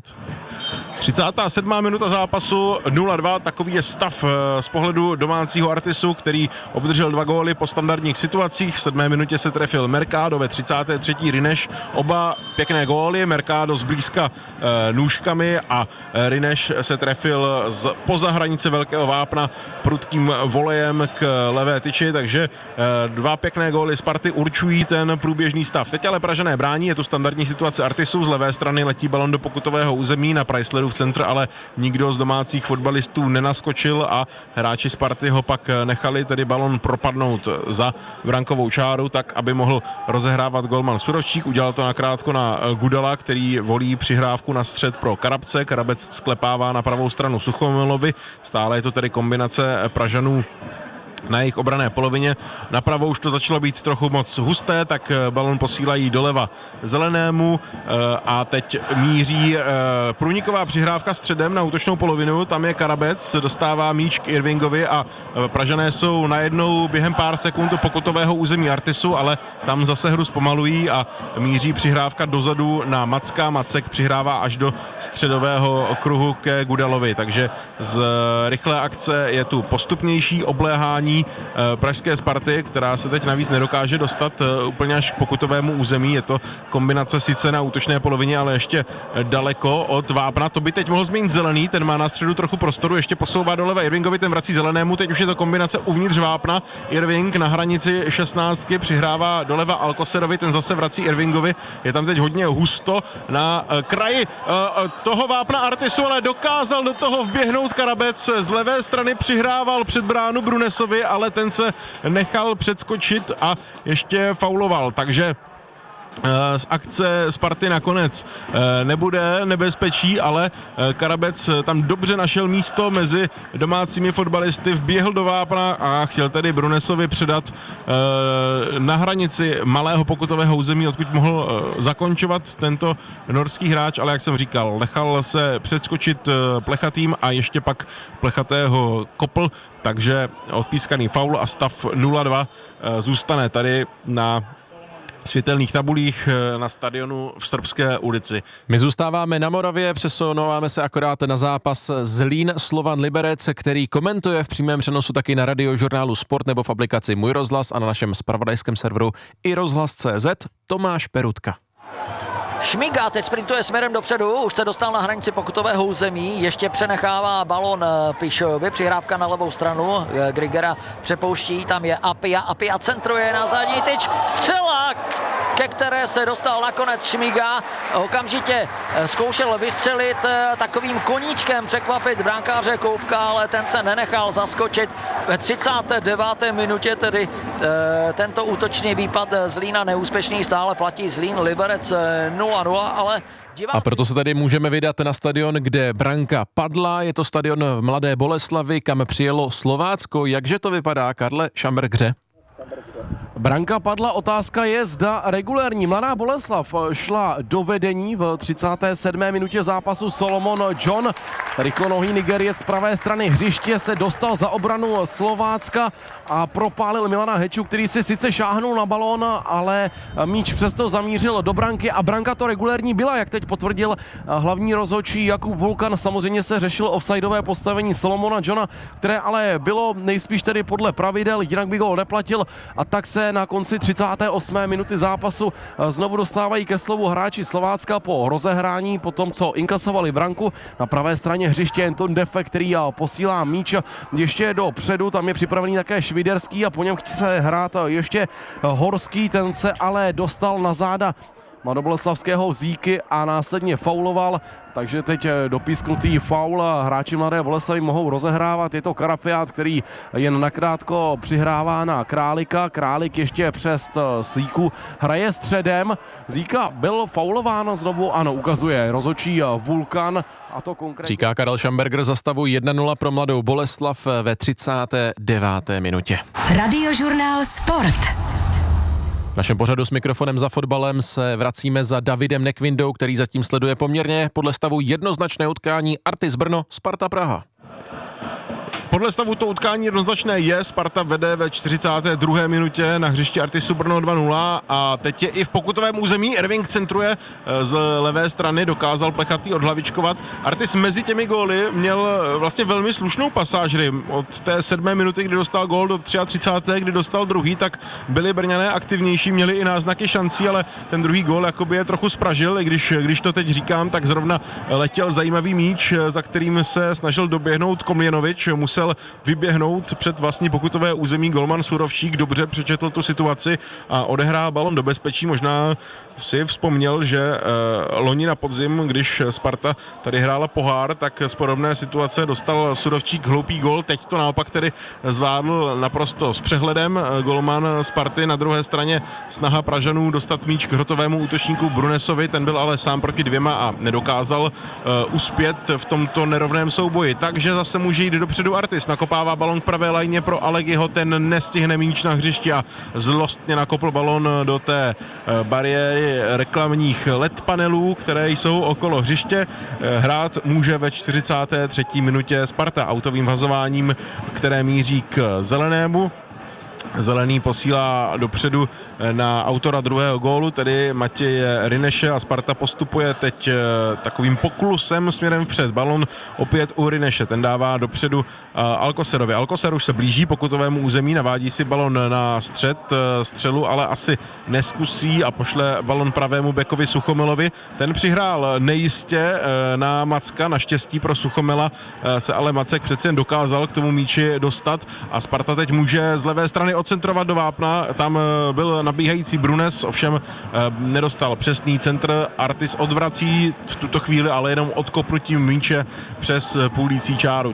37. minuta zápasu 0-2, takový je stav z pohledu domácího Artisu, který obdržel 2 góly po standardních situacích. V 7. minutě se trefil Mercado, ve 33. Rineš, oba pěkné góly, Mercado zblízka nůžkami a Rineš se trefil poza hranice velkého vápna prudkým volejem k levé tyči, takže 2 pěkné góly Sparty určují ten průběžný stav. Teď ale Pražané brání, je tu standardní situace Artisu, z levé strany letí balon do pokutového území na Chryslerův centr, ale nikdo z domácích fotbalistů nenaskočil a hráči Sparty ho pak nechali tedy balon propadnout za brankovou čáru, tak aby mohl rozehrávat golman Surovčík. Udělal to nakrátko na Gudala, který volí přihrávku na střed pro Karabce. Karabec sklepává na pravou stranu Suchomilovi. Stále je to tedy kombinace Pražanů na jejich obranné polovině. Napravo už to začalo být trochu moc husté, tak balon posílají doleva Zelenému a teď míří průniková přihrávka středem na útočnou polovinu. Tam je Karabec, dostává míč k Irvingovi a Pražané jsou najednou během pár sekund do pokutového území Artisu, ale tam zase hru zpomalují a míří přihrávka dozadu na Macka. Macek přihrává až do středového kruhu ke Gudalovi, takže z rychlé akce je tu postupnější obléhání pražské Sparty, která se teď navíc nedokáže dostat úplně až k pokutovému území. Je to kombinace sice na útočné polovině, ale ještě daleko od vápna. To by teď mohl změnit Zelený, ten má na středu trochu prostoru, ještě posouvá doleva Irvingovi, ten vrací Zelenému, teď už je to kombinace uvnitř vápna. Irving na hranici 16 přihrává doleva Alcocerovi, ten zase vrací Irvingovi. Je tam teď hodně husto na kraji toho vápna Artisu, ale dokázal do toho vběhnout Karabec. Z levé strany přihrával před bránu Brunesovi, ale ten se nechal předskočit a ještě fauloval, takže z akce Sparty nakonec nebude nebezpečí, ale Karabec tam dobře našel místo mezi domácími fotbalisty, vběhl do vápna a chtěl tedy Brunesovi předat na hranici malého pokutového území, odkud mohl zakončovat tento norský hráč, ale jak jsem říkal, nechal se předskočit Plechatým a ještě pak Plechatého kopl, takže odpískaný faul a stav 0-2 zůstane tady na světelných tabulích na stadionu v Srbské ulici. My zůstáváme na Moravě, přesunováme se akorát na zápas Zlín Slovan Liberec, který komentuje v přímém přenosu taky na Radiožurnálu Sport nebo v aplikaci Můj rozhlas a na našem zpravodajském serveru i rozhlas.cz Tomáš Perutka. Šmiga teď sprintuje směrem dopředu, už se dostal na hranici pokutového území, ještě přenechává balon Pišovi, přihrávka na levou stranu, Grigera přepouští, tam je Apia centruje na zadní tyč, střela, ke které se dostal nakonec Šmiga, okamžitě zkoušel vystřelit takovým koníčkem, překvapit brankáře Koupka, ale ten se nenechal zaskočit. Ve 39. minutě tedy tento útočný výpad Zlína neúspěšný, stále platí Zlín Liberec 0-0, ale a proto se tady můžeme vydat na stadion, kde branka padla. Je to stadion v Mladé Boleslavi, kam přijelo Slovácko. Jakže to vypadá, Karle Šambergře? Branka padla, otázka je, zda regulérní. Mladá Boleslav šla do vedení v 37. minutě zápasu. Solomon John, rychlonohý Nigeriec z pravé strany hřiště, se dostal za obranu Slovácka a propálil Milana Heču, který si sice šáhnul na balón, ale míč přesto zamířil do branky a branka to regulérní byla, jak teď potvrdil hlavní rozhodčí Jakub Vulkan. Samozřejmě se řešilo offsideové postavení Solomona Johna, které ale bylo nejspíš tedy podle pravidel, jinak by gól neplatil, a tak se na konci 38. minuty zápasu znovu dostávají ke slovu hráči Slovácka po rozehrání, po tom, co inkasovali branku. Na pravé straně hřiště Anton Defe, který posílá míč ještě dopředu, tam je připravený také Šviderský a po něm chce hrát ještě Horský, ten se ale dostal na záda mladoboleslavského Zíky a následně fauloval, takže teď dopísknutý faul, hráči Mladé Boleslavy mohou rozehrávat, je to Karafiát, který jen nakrátko přihrává na Králika, Králik ještě přes Zíku hraje středem, Zíka byl faulován znovu, ano, ukazuje rozhodčí Vulkan, a to konkrétně. Říká Karel Šamberger za stavu 1-0 pro Mladou Boleslav ve 39. minutě. Radiožurnál Sport. V našem pořadu s mikrofonem za fotbalem se vracíme za Davidem Nekvindou, který zatím sleduje poměrně podle stavu jednoznačné utkání Artis Brno Sparta Praha. Podle stavu to utkání jednoznačné je, Sparta vede ve 42. minutě na hřišti Artisu Brno 2-0 a teď je i v pokutovém území, Erving centruje z levé strany, dokázal Plechatý odhlavičkovat. Artis mezi těmi góly měl vlastně velmi slušnou pasáž, od té 7. minuty, kdy dostal gól, do 33. kdy dostal druhý, tak byli Brňané aktivnější, měli i náznaky šancí, ale ten druhý gól jakoby je trochu spražil, i když to teď říkám, tak zrovna letěl zajímavý míč, za kterým se snažil doběhnout Komljenovič, musel vyběhnout před vlastní pokutové území golman Surovšík, dobře přečetl tu situaci a odehrál balon do bezpečí. Možná si vzpomněl, že loni na podzim, když Sparta tady hrála pohár, tak z podobné situace dostal Surovčík hloupý gól. Teď to naopak tedy zvládl naprosto s přehledem golman Sparty. Na druhé straně snaha Pražanů dostat míč k hrotovému útočníku Brunesovi, ten byl ale sám proti dvěma a nedokázal uspět v tomto nerovném souboji. Takže zase může jít dopředu Artis, nakopává balon k pravé lajně pro Alegiho, ten nestihne míč na hřišti a zlostně nakopl balon do té bariéry reklamních LED panelů, které jsou okolo hřiště. Hrát může ve 43. minutě Sparta autovým vhazováním, které míří k zelenému. Zelený posílá dopředu na autora druhého gólu, tedy Matěje Ryneše, a Sparta postupuje teď takovým poklusem směrem vpřed. Balon opět u Ryneše, ten dává dopředu Alcocerovi. Alcocer už se blíží pokutovému území, navádí si balon na střed střelu, ale asi neskusí a pošle balon pravému bekovi Suchomelovi. Ten přihrál nejistě na Macka, naštěstí pro Suchomela se ale Macek přece jen dokázal k tomu míči dostat a Sparta teď může z levé strany odcentrovat do vápna, tam byl nabíhající Brunes, ovšem nedostal přesný centr, Artis odvrací v tuto chvíli, ale jenom odkopnutím míče přes půlící čáru.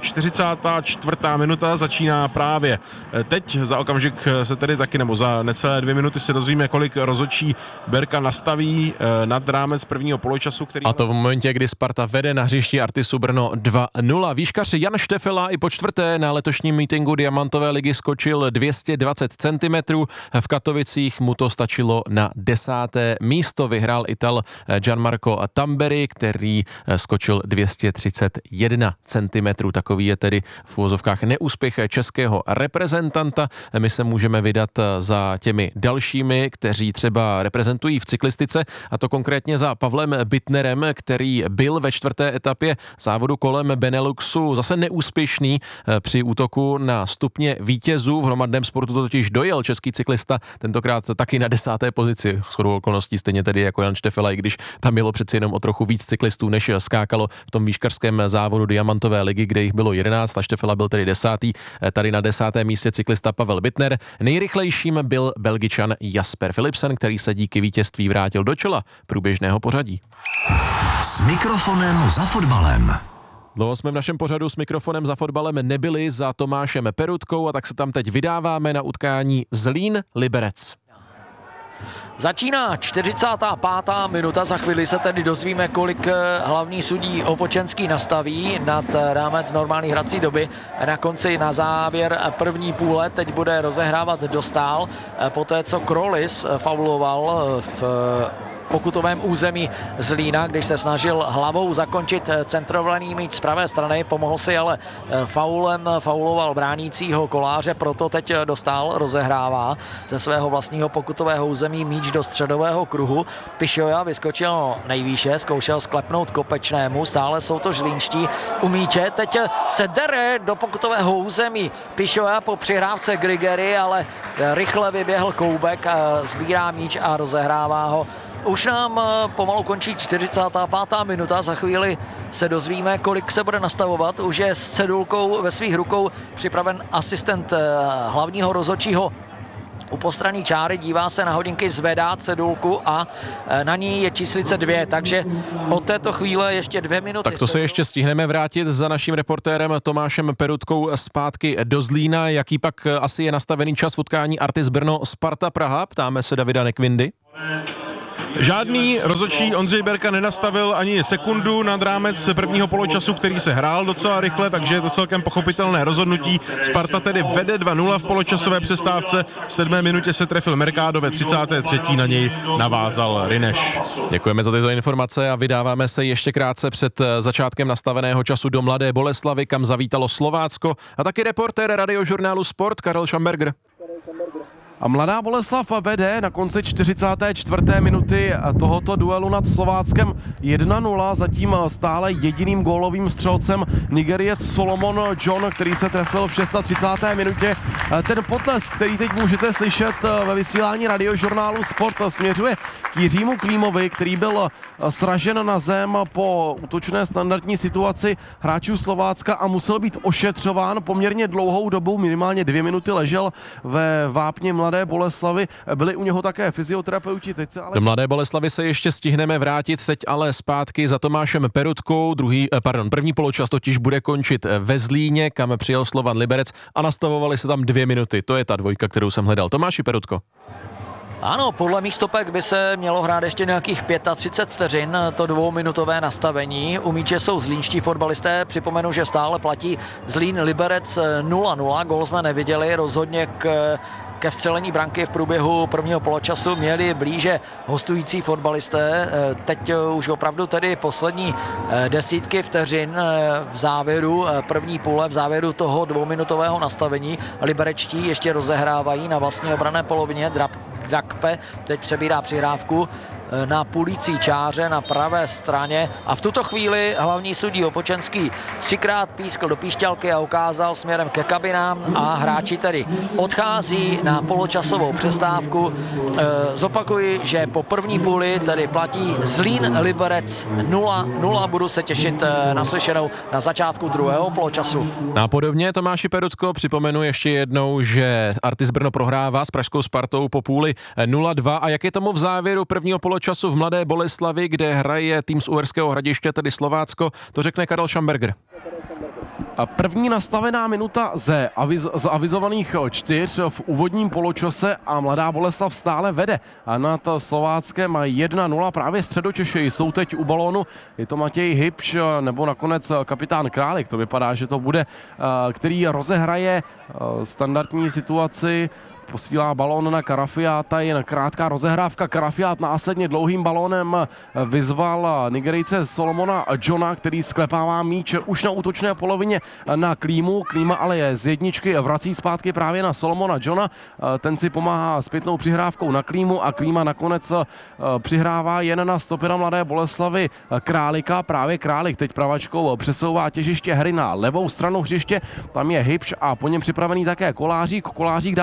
44. minuta začíná právě teď, za okamžik se tedy taky, nebo za necelé 2 minuty se dozvíme, kolik rozhodčí Berka nastaví nad rámec prvního poločasu, který... A to v momentě, kdy Sparta vede na hřišti Artisu Brno 2-0. Výškař Jan Štefela i po čtvrté na letošním meetingu Diamantové ligy skočil 220 cm. V Katovicích mu to stačilo na 10. místo. Vyhrál Ital Gianmarco Tamberi, který skočil 231 cm. Takový je tedy v uvozovkách neúspěch českého reprezentanta. My se můžeme vydat za těmi dalšími, kteří třeba reprezentují v cyklistice, a to konkrétně za Pavlem Bittnerem, který byl ve 4. etapě závodu kolem Beneluxu zase neúspěšný při útoku na stupně vítězů. V hromadném sportu to totiž dojel český cyklista, tentokrát taky na 10. pozici, shodou okolností stejně tedy jako Jan Štefela, i když tam bylo přeci jenom o trochu víc cyklistů, než skákalo v tom výškařském závodu Diamantové ligy, kde jich bylo 11, a Štefela byl tedy 10. Tady na 10. místě cyklista Pavel Bittner. Nejrychlejším byl Belgičan Jasper Philipsen, který se díky vítězství vrátil do čela průběžného pořadí. S mikrofonem za fotbalem. Dlouho jsme v našem pořadu s mikrofonem za fotbalem nebyli za Tomášem Perutkou, a tak se tam teď vydáváme na utkání Zlín-Liberec. Začíná 45. minuta, za chvíli se tedy dozvíme, kolik hlavní sudí Opočenský nastaví nad rámec normální hrací doby. Na konci, na závěr první půle teď bude rozehrávat Dostál, poté co Krolis fauloval v pokutovém území Zlína, když se snažil hlavou zakončit centrovaný míč z pravé strany, pomohl si ale faulem, fauloval bránícího Koláře, proto teď Dostál rozehrává ze svého vlastního pokutového území míč do středového kruhu. Pišoja vyskočil nejvýše, zkoušel sklepnout Kopečnému, stále jsou to žlínští u míče, teď se dere do pokutového území Pišoja po přihrávce Grigery, ale rychle vyběhl Koubek, sbírá míč a rozehrává ho. Už nám pomalu končí 45. minuta, za chvíli se dozvíme, kolik se bude nastavovat. Už je s cedulkou ve svých rukou připraven asistent hlavního rozhodčího u postranní čáry, dívá se na hodinky, zvedá cedulku a na ní je číslice 2, takže od této chvíle ještě 2 minuty. Tak to se ještě stihneme vrátit za naším reportérem Tomášem Perutkou zpátky do Zlína. Jaký pak asi je nastavený čas v utkání Artis Brno Sparta Praha? Ptáme se Davida Nekvindy. Žádný rozhodčí Ondřej Berka nenastavil ani sekundu nad rámec prvního poločasu, který se hrál docela rychle, takže je to celkem pochopitelné rozhodnutí. Sparta tedy vede 2-0 v poločasové přestávce. V 7. minutě se trefil Mercado, ve 33. na něj navázal Rineš. Děkujeme za tyto informace a vydáváme se ještě krátce před začátkem nastaveného času do Mladé Boleslavi, kam zavítalo Slovácko, a taky reportér radiožurnálu Sport Karel Schamberger. A Mladá Boleslav vede na konci 44. minuty tohoto duelu nad Slováckem 1-0, zatím stále jediným gólovým střelcem Nigeriec Solomon John, který se trefil v 36. minutě. Ten potlesk, který teď můžete slyšet ve vysílání radiožurnálu Sport, směřuje k Jiřímu Klímovi, který byl sražen na zem po útočné standardní situaci hráčů Slovácka a musel být ošetřován poměrně dlouhou dobu, minimálně 2 minuty ležel ve vápně Mladé Boleslavy. Byli u něho také fyzioterapeuti. Teď se ale... Do Mladé Boleslavy se ještě stihneme vrátit, teď ale zpátky za Tomášem Perutkou. První poločas totiž bude končit ve Zlíně, kam přijel Slovan Liberec, a nastavovali se tam 2 minuty. To je ta dvojka, kterou jsem hledal. Tomáši Perutko. Ano, podle mých stopek by se mělo hrát ještě nějakých 35 vteřin, to 2minutové nastavení. U míče jsou zlínští fotbalisté, připomenu, že stále platí Zlín Liberec 0-0, gól jsme neviděli, rozhodně ke vstřelení branky v průběhu prvního poločasu měli blíže hostující fotbalisté. Teď už opravdu tedy poslední desítky vteřin v závěru první půle, v závěru toho 2minutového nastavení. Liberečtí ještě rozehrávají na vlastní obranné polovině. Drakpe teď přebírá přihrávku na půlící čáře na pravé straně a v tuto chvíli hlavní sudí Opočenský 3krát pískl do píšťalky a ukázal směrem ke kabinám a hráči tedy odchází na poločasovou přestávku. Zopakuji, že po první půli tedy platí Zlín Liberec 0-0. Budu se těšit na slyšenou na začátku druhého poločasu. A podobně, Tomáši Perutko, připomenu ještě jednou, že Artis Brno prohrává s pražskou Spartou po půli 0-2. A jak je tomu v závěru prvního poločasu v Mladé Boleslavi, kde hraje tým z Uherského Hradiště, tedy Slovácko, to řekne Karel Schamberger. A první nastavená minuta z avizovaných 4 v úvodním poločase a Mladá Boleslav stále vede a nad Slováckem 1-0. Právě Středočeši jsou teď u balónu. Je to Matěj Hybš nebo nakonec kapitán Králik. To vypadá, že to bude, který rozehraje standardní situaci. Posílá balón na Karafiáta, jen krátká rozehrávka. Karafiát následně dlouhým balónem vyzval Nigerijce Solomona Johna, který sklepává míč už na útočné polovině na Klímu. Klíma ale je z jedničky, vrací zpátky právě na Solomona Johna. Ten si pomáhá zpětnou přihrávkou na Klímu a Klíma nakonec přihrává jen na stopera Mladé Boleslavy Králika. Právě Králik teď pravačkou přesouvá těžiště hry na levou stranu hřiště. Tam je Hybš a po něm připravený také Kolářík. Kolářík dává ještě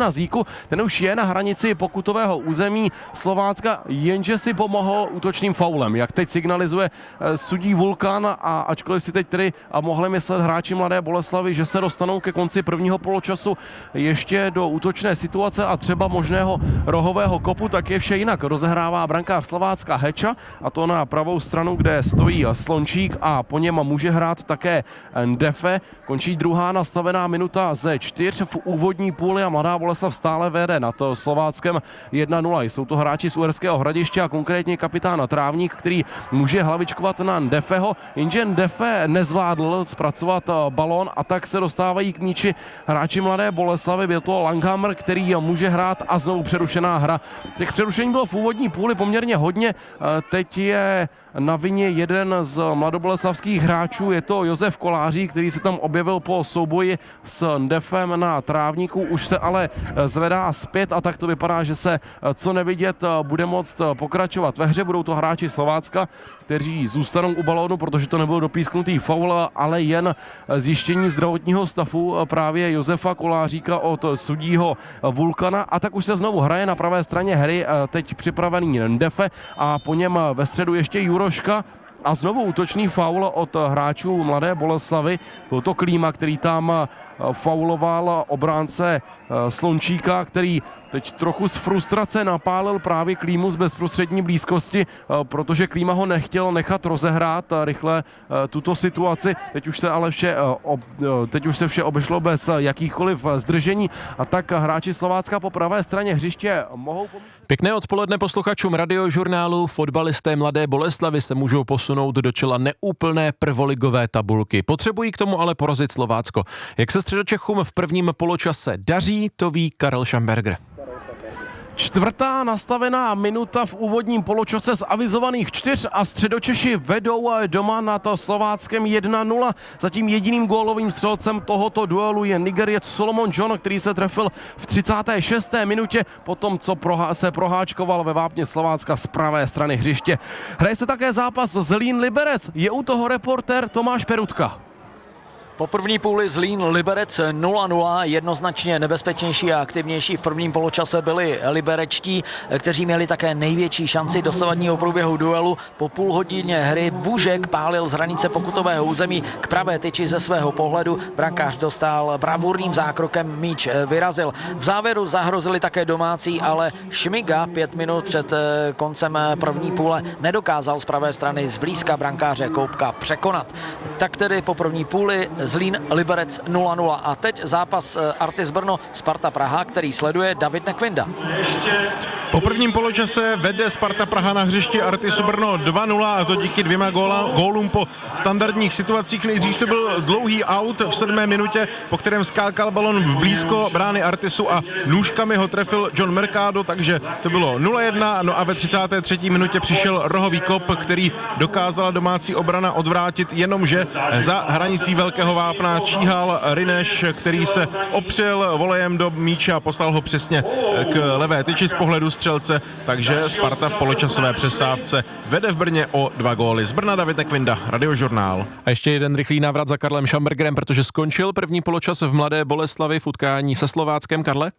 na Zíku, ten už je na hranici pokutového území Slovácka, jenže si pomohl útočným faulem, jak teď signalizuje sudí Vulkan, a ačkoliv si teď tedy mohli myslet hráči Mladé Boleslavi, že se dostanou ke konci prvního poločasu ještě do útočné situace a třeba možného rohového kopu, tak je vše jinak. Rozehrává brankář Slovácka Heča, a to na pravou stranu, kde stojí Slončík, a po něm může hrát také Ndefe. Končí druhá nastavená minuta ze 4 v úvodní půli a Mladá Boleslav stále vede nad Slováckem 1-0. Jsou to hráči z Uherského Hradiště a konkrétně kapitán Trávník, který může hlavičkovat na Ndefeho, jenže Ndefe nezvládl zpracovat balón a tak se dostávají k míči hráči Mladé Boleslavy. Byl to Langhammer, který může hrát, a znovu přerušená hra. Těch přerušení bylo v úvodní půli poměrně hodně. Teď je na vině jeden z mladoboleslavských hráčů, je to Josef Kolářík, který se tam objevil po souboji s Ndefem na Trávníku, už se ale zvedá zpět a tak to vypadá, že se co nevidět bude moct pokračovat ve hře. Budou to hráči Slovácka, kteří zůstanou u balónu, protože to nebyl dopísknutý faul, ale jen zjištění zdravotního stavu právě Josefa Koláříka od sudího Vulkana, a tak už se znovu hraje na pravé straně hry, teď připravený Ndefe a po něm ve středu ještě Juroška. A znovu útočný faul od hráčů Mladé Boleslavy. Byl to Klíma, který tam fauloval obránce Slončíka, který teď trochu z frustrace napálil právě Klímu z bezprostřední blízkosti, protože Klíma ho nechtěl nechat rozehrát rychle tuto situaci. Teď už se vše obešlo bez jakýchkoliv zdržení, a tak hráči Slovácka po pravé straně hřiště mohou... Pěkné odpoledne posluchačům Radiožurnálu. Fotbalisté Mladé Boleslavy se můžou posunout do čela neúplné prvoligové tabulky. Potřebují k tomu ale porazit Slovácko. Jak se Středočechům v prvním poločase daří, to ví Karel Schamberger. Čtvrtá nastavená minuta v úvodním poločase z avizovaných 4 a Středočeši vedou doma nad Slováckem 1-0. Zatím jediným gólovým střelcem tohoto duelu je Nigeriec Solomon John, který se trefil v 36. minutě po tom, co se proháčkoval ve vápně Slovácka z pravé strany hřiště. Hraje se také zápas Zlín Liberec. Je u toho reportér Tomáš Perutka. Po první půli Zlín Liberec 0-0, jednoznačně nebezpečnější a aktivnější v prvním poločase byli liberečtí, kteří měli také největší šanci dosavadního průběhu duelu. Po půl hodině hry Bužek pálil z hranice pokutového území k pravé tyči ze svého pohledu. Brankář dostal bravurným zákrokem, míč vyrazil. V závěru zahrozili také domácí, ale Šmiga 5 minut před koncem první půle nedokázal z pravé strany zblízka brankáře Koupka překonat. Tak tedy po první půli Zlín Liberec 0-0. A teď zápas Artis Brno Sparta Praha, který sleduje David Nekvinda. Po prvním poločase vede Sparta Praha na hřišti Artisu Brno 2-0, a to díky 2 gólům po standardních situacích. Nejdřív to byl dlouhý aut v 7. minutě, po kterém skákal balon v blízko brány Artisu a nůžkami ho trefil John Mercado, takže to bylo 0-1. No a ve 33. minutě přišel rohový kop, který dokázala domácí obrana odvrátit, jenomže za hranicí velkého vápna číhal Rineš, který se opřel volejem do míče a poslal ho přesně k levé tyči z pohledu střelce, takže Sparta v poločasové přestávce vede v Brně o 2 góly. Z Brna David Nekvinda, Radiožurnál. A ještě jeden rychlý návrat za Karlem Schambergerem, protože skončil první poločas v Mladé Boleslavi v utkání se Slováckem. Karle?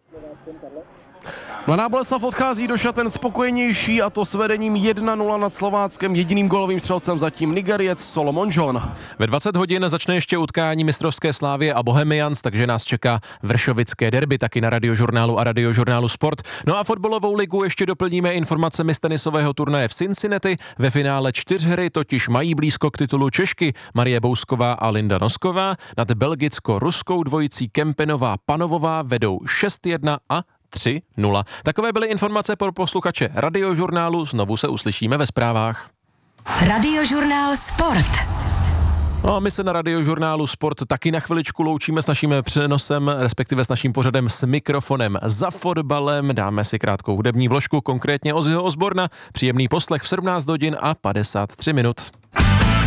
Mladá Boleslav odchází do šaten spokojenější, a to s vedením 1-0 nad Slováckem. Jediným gólovým střelcem zatím Nigeriec Solomon John. Ve 20 hodin začne ještě utkání mistrovské Slávie a Bohemians, takže nás čeká vršovické derby taky na Radiožurnálu a Radiožurnálu Sport. No a fotbalovou ligu ještě doplníme informacemi z tenisového turnaje v Cincinnati. Ve finále 4 hry totiž mají blízko k titulu Češky Marie Bousková a Linda Nosková. Nad belgicko-ruskou dvojicí Kempenová Panovová vedou 6-1 a 3-0. Takové byly informace pro posluchače Radiožurnálu. Znovu se uslyšíme ve zprávách. Radiožurnál Sport. No a my se na Radiožurnálu Sport taky na chviličku loučíme s naším přenosem, respektive s naším pořadem s mikrofonem za fotbalem. Dáme si krátkou hudební vložku, konkrétně Ozzyho Osborna. Příjemný poslech v 17 hodin a 53 minut.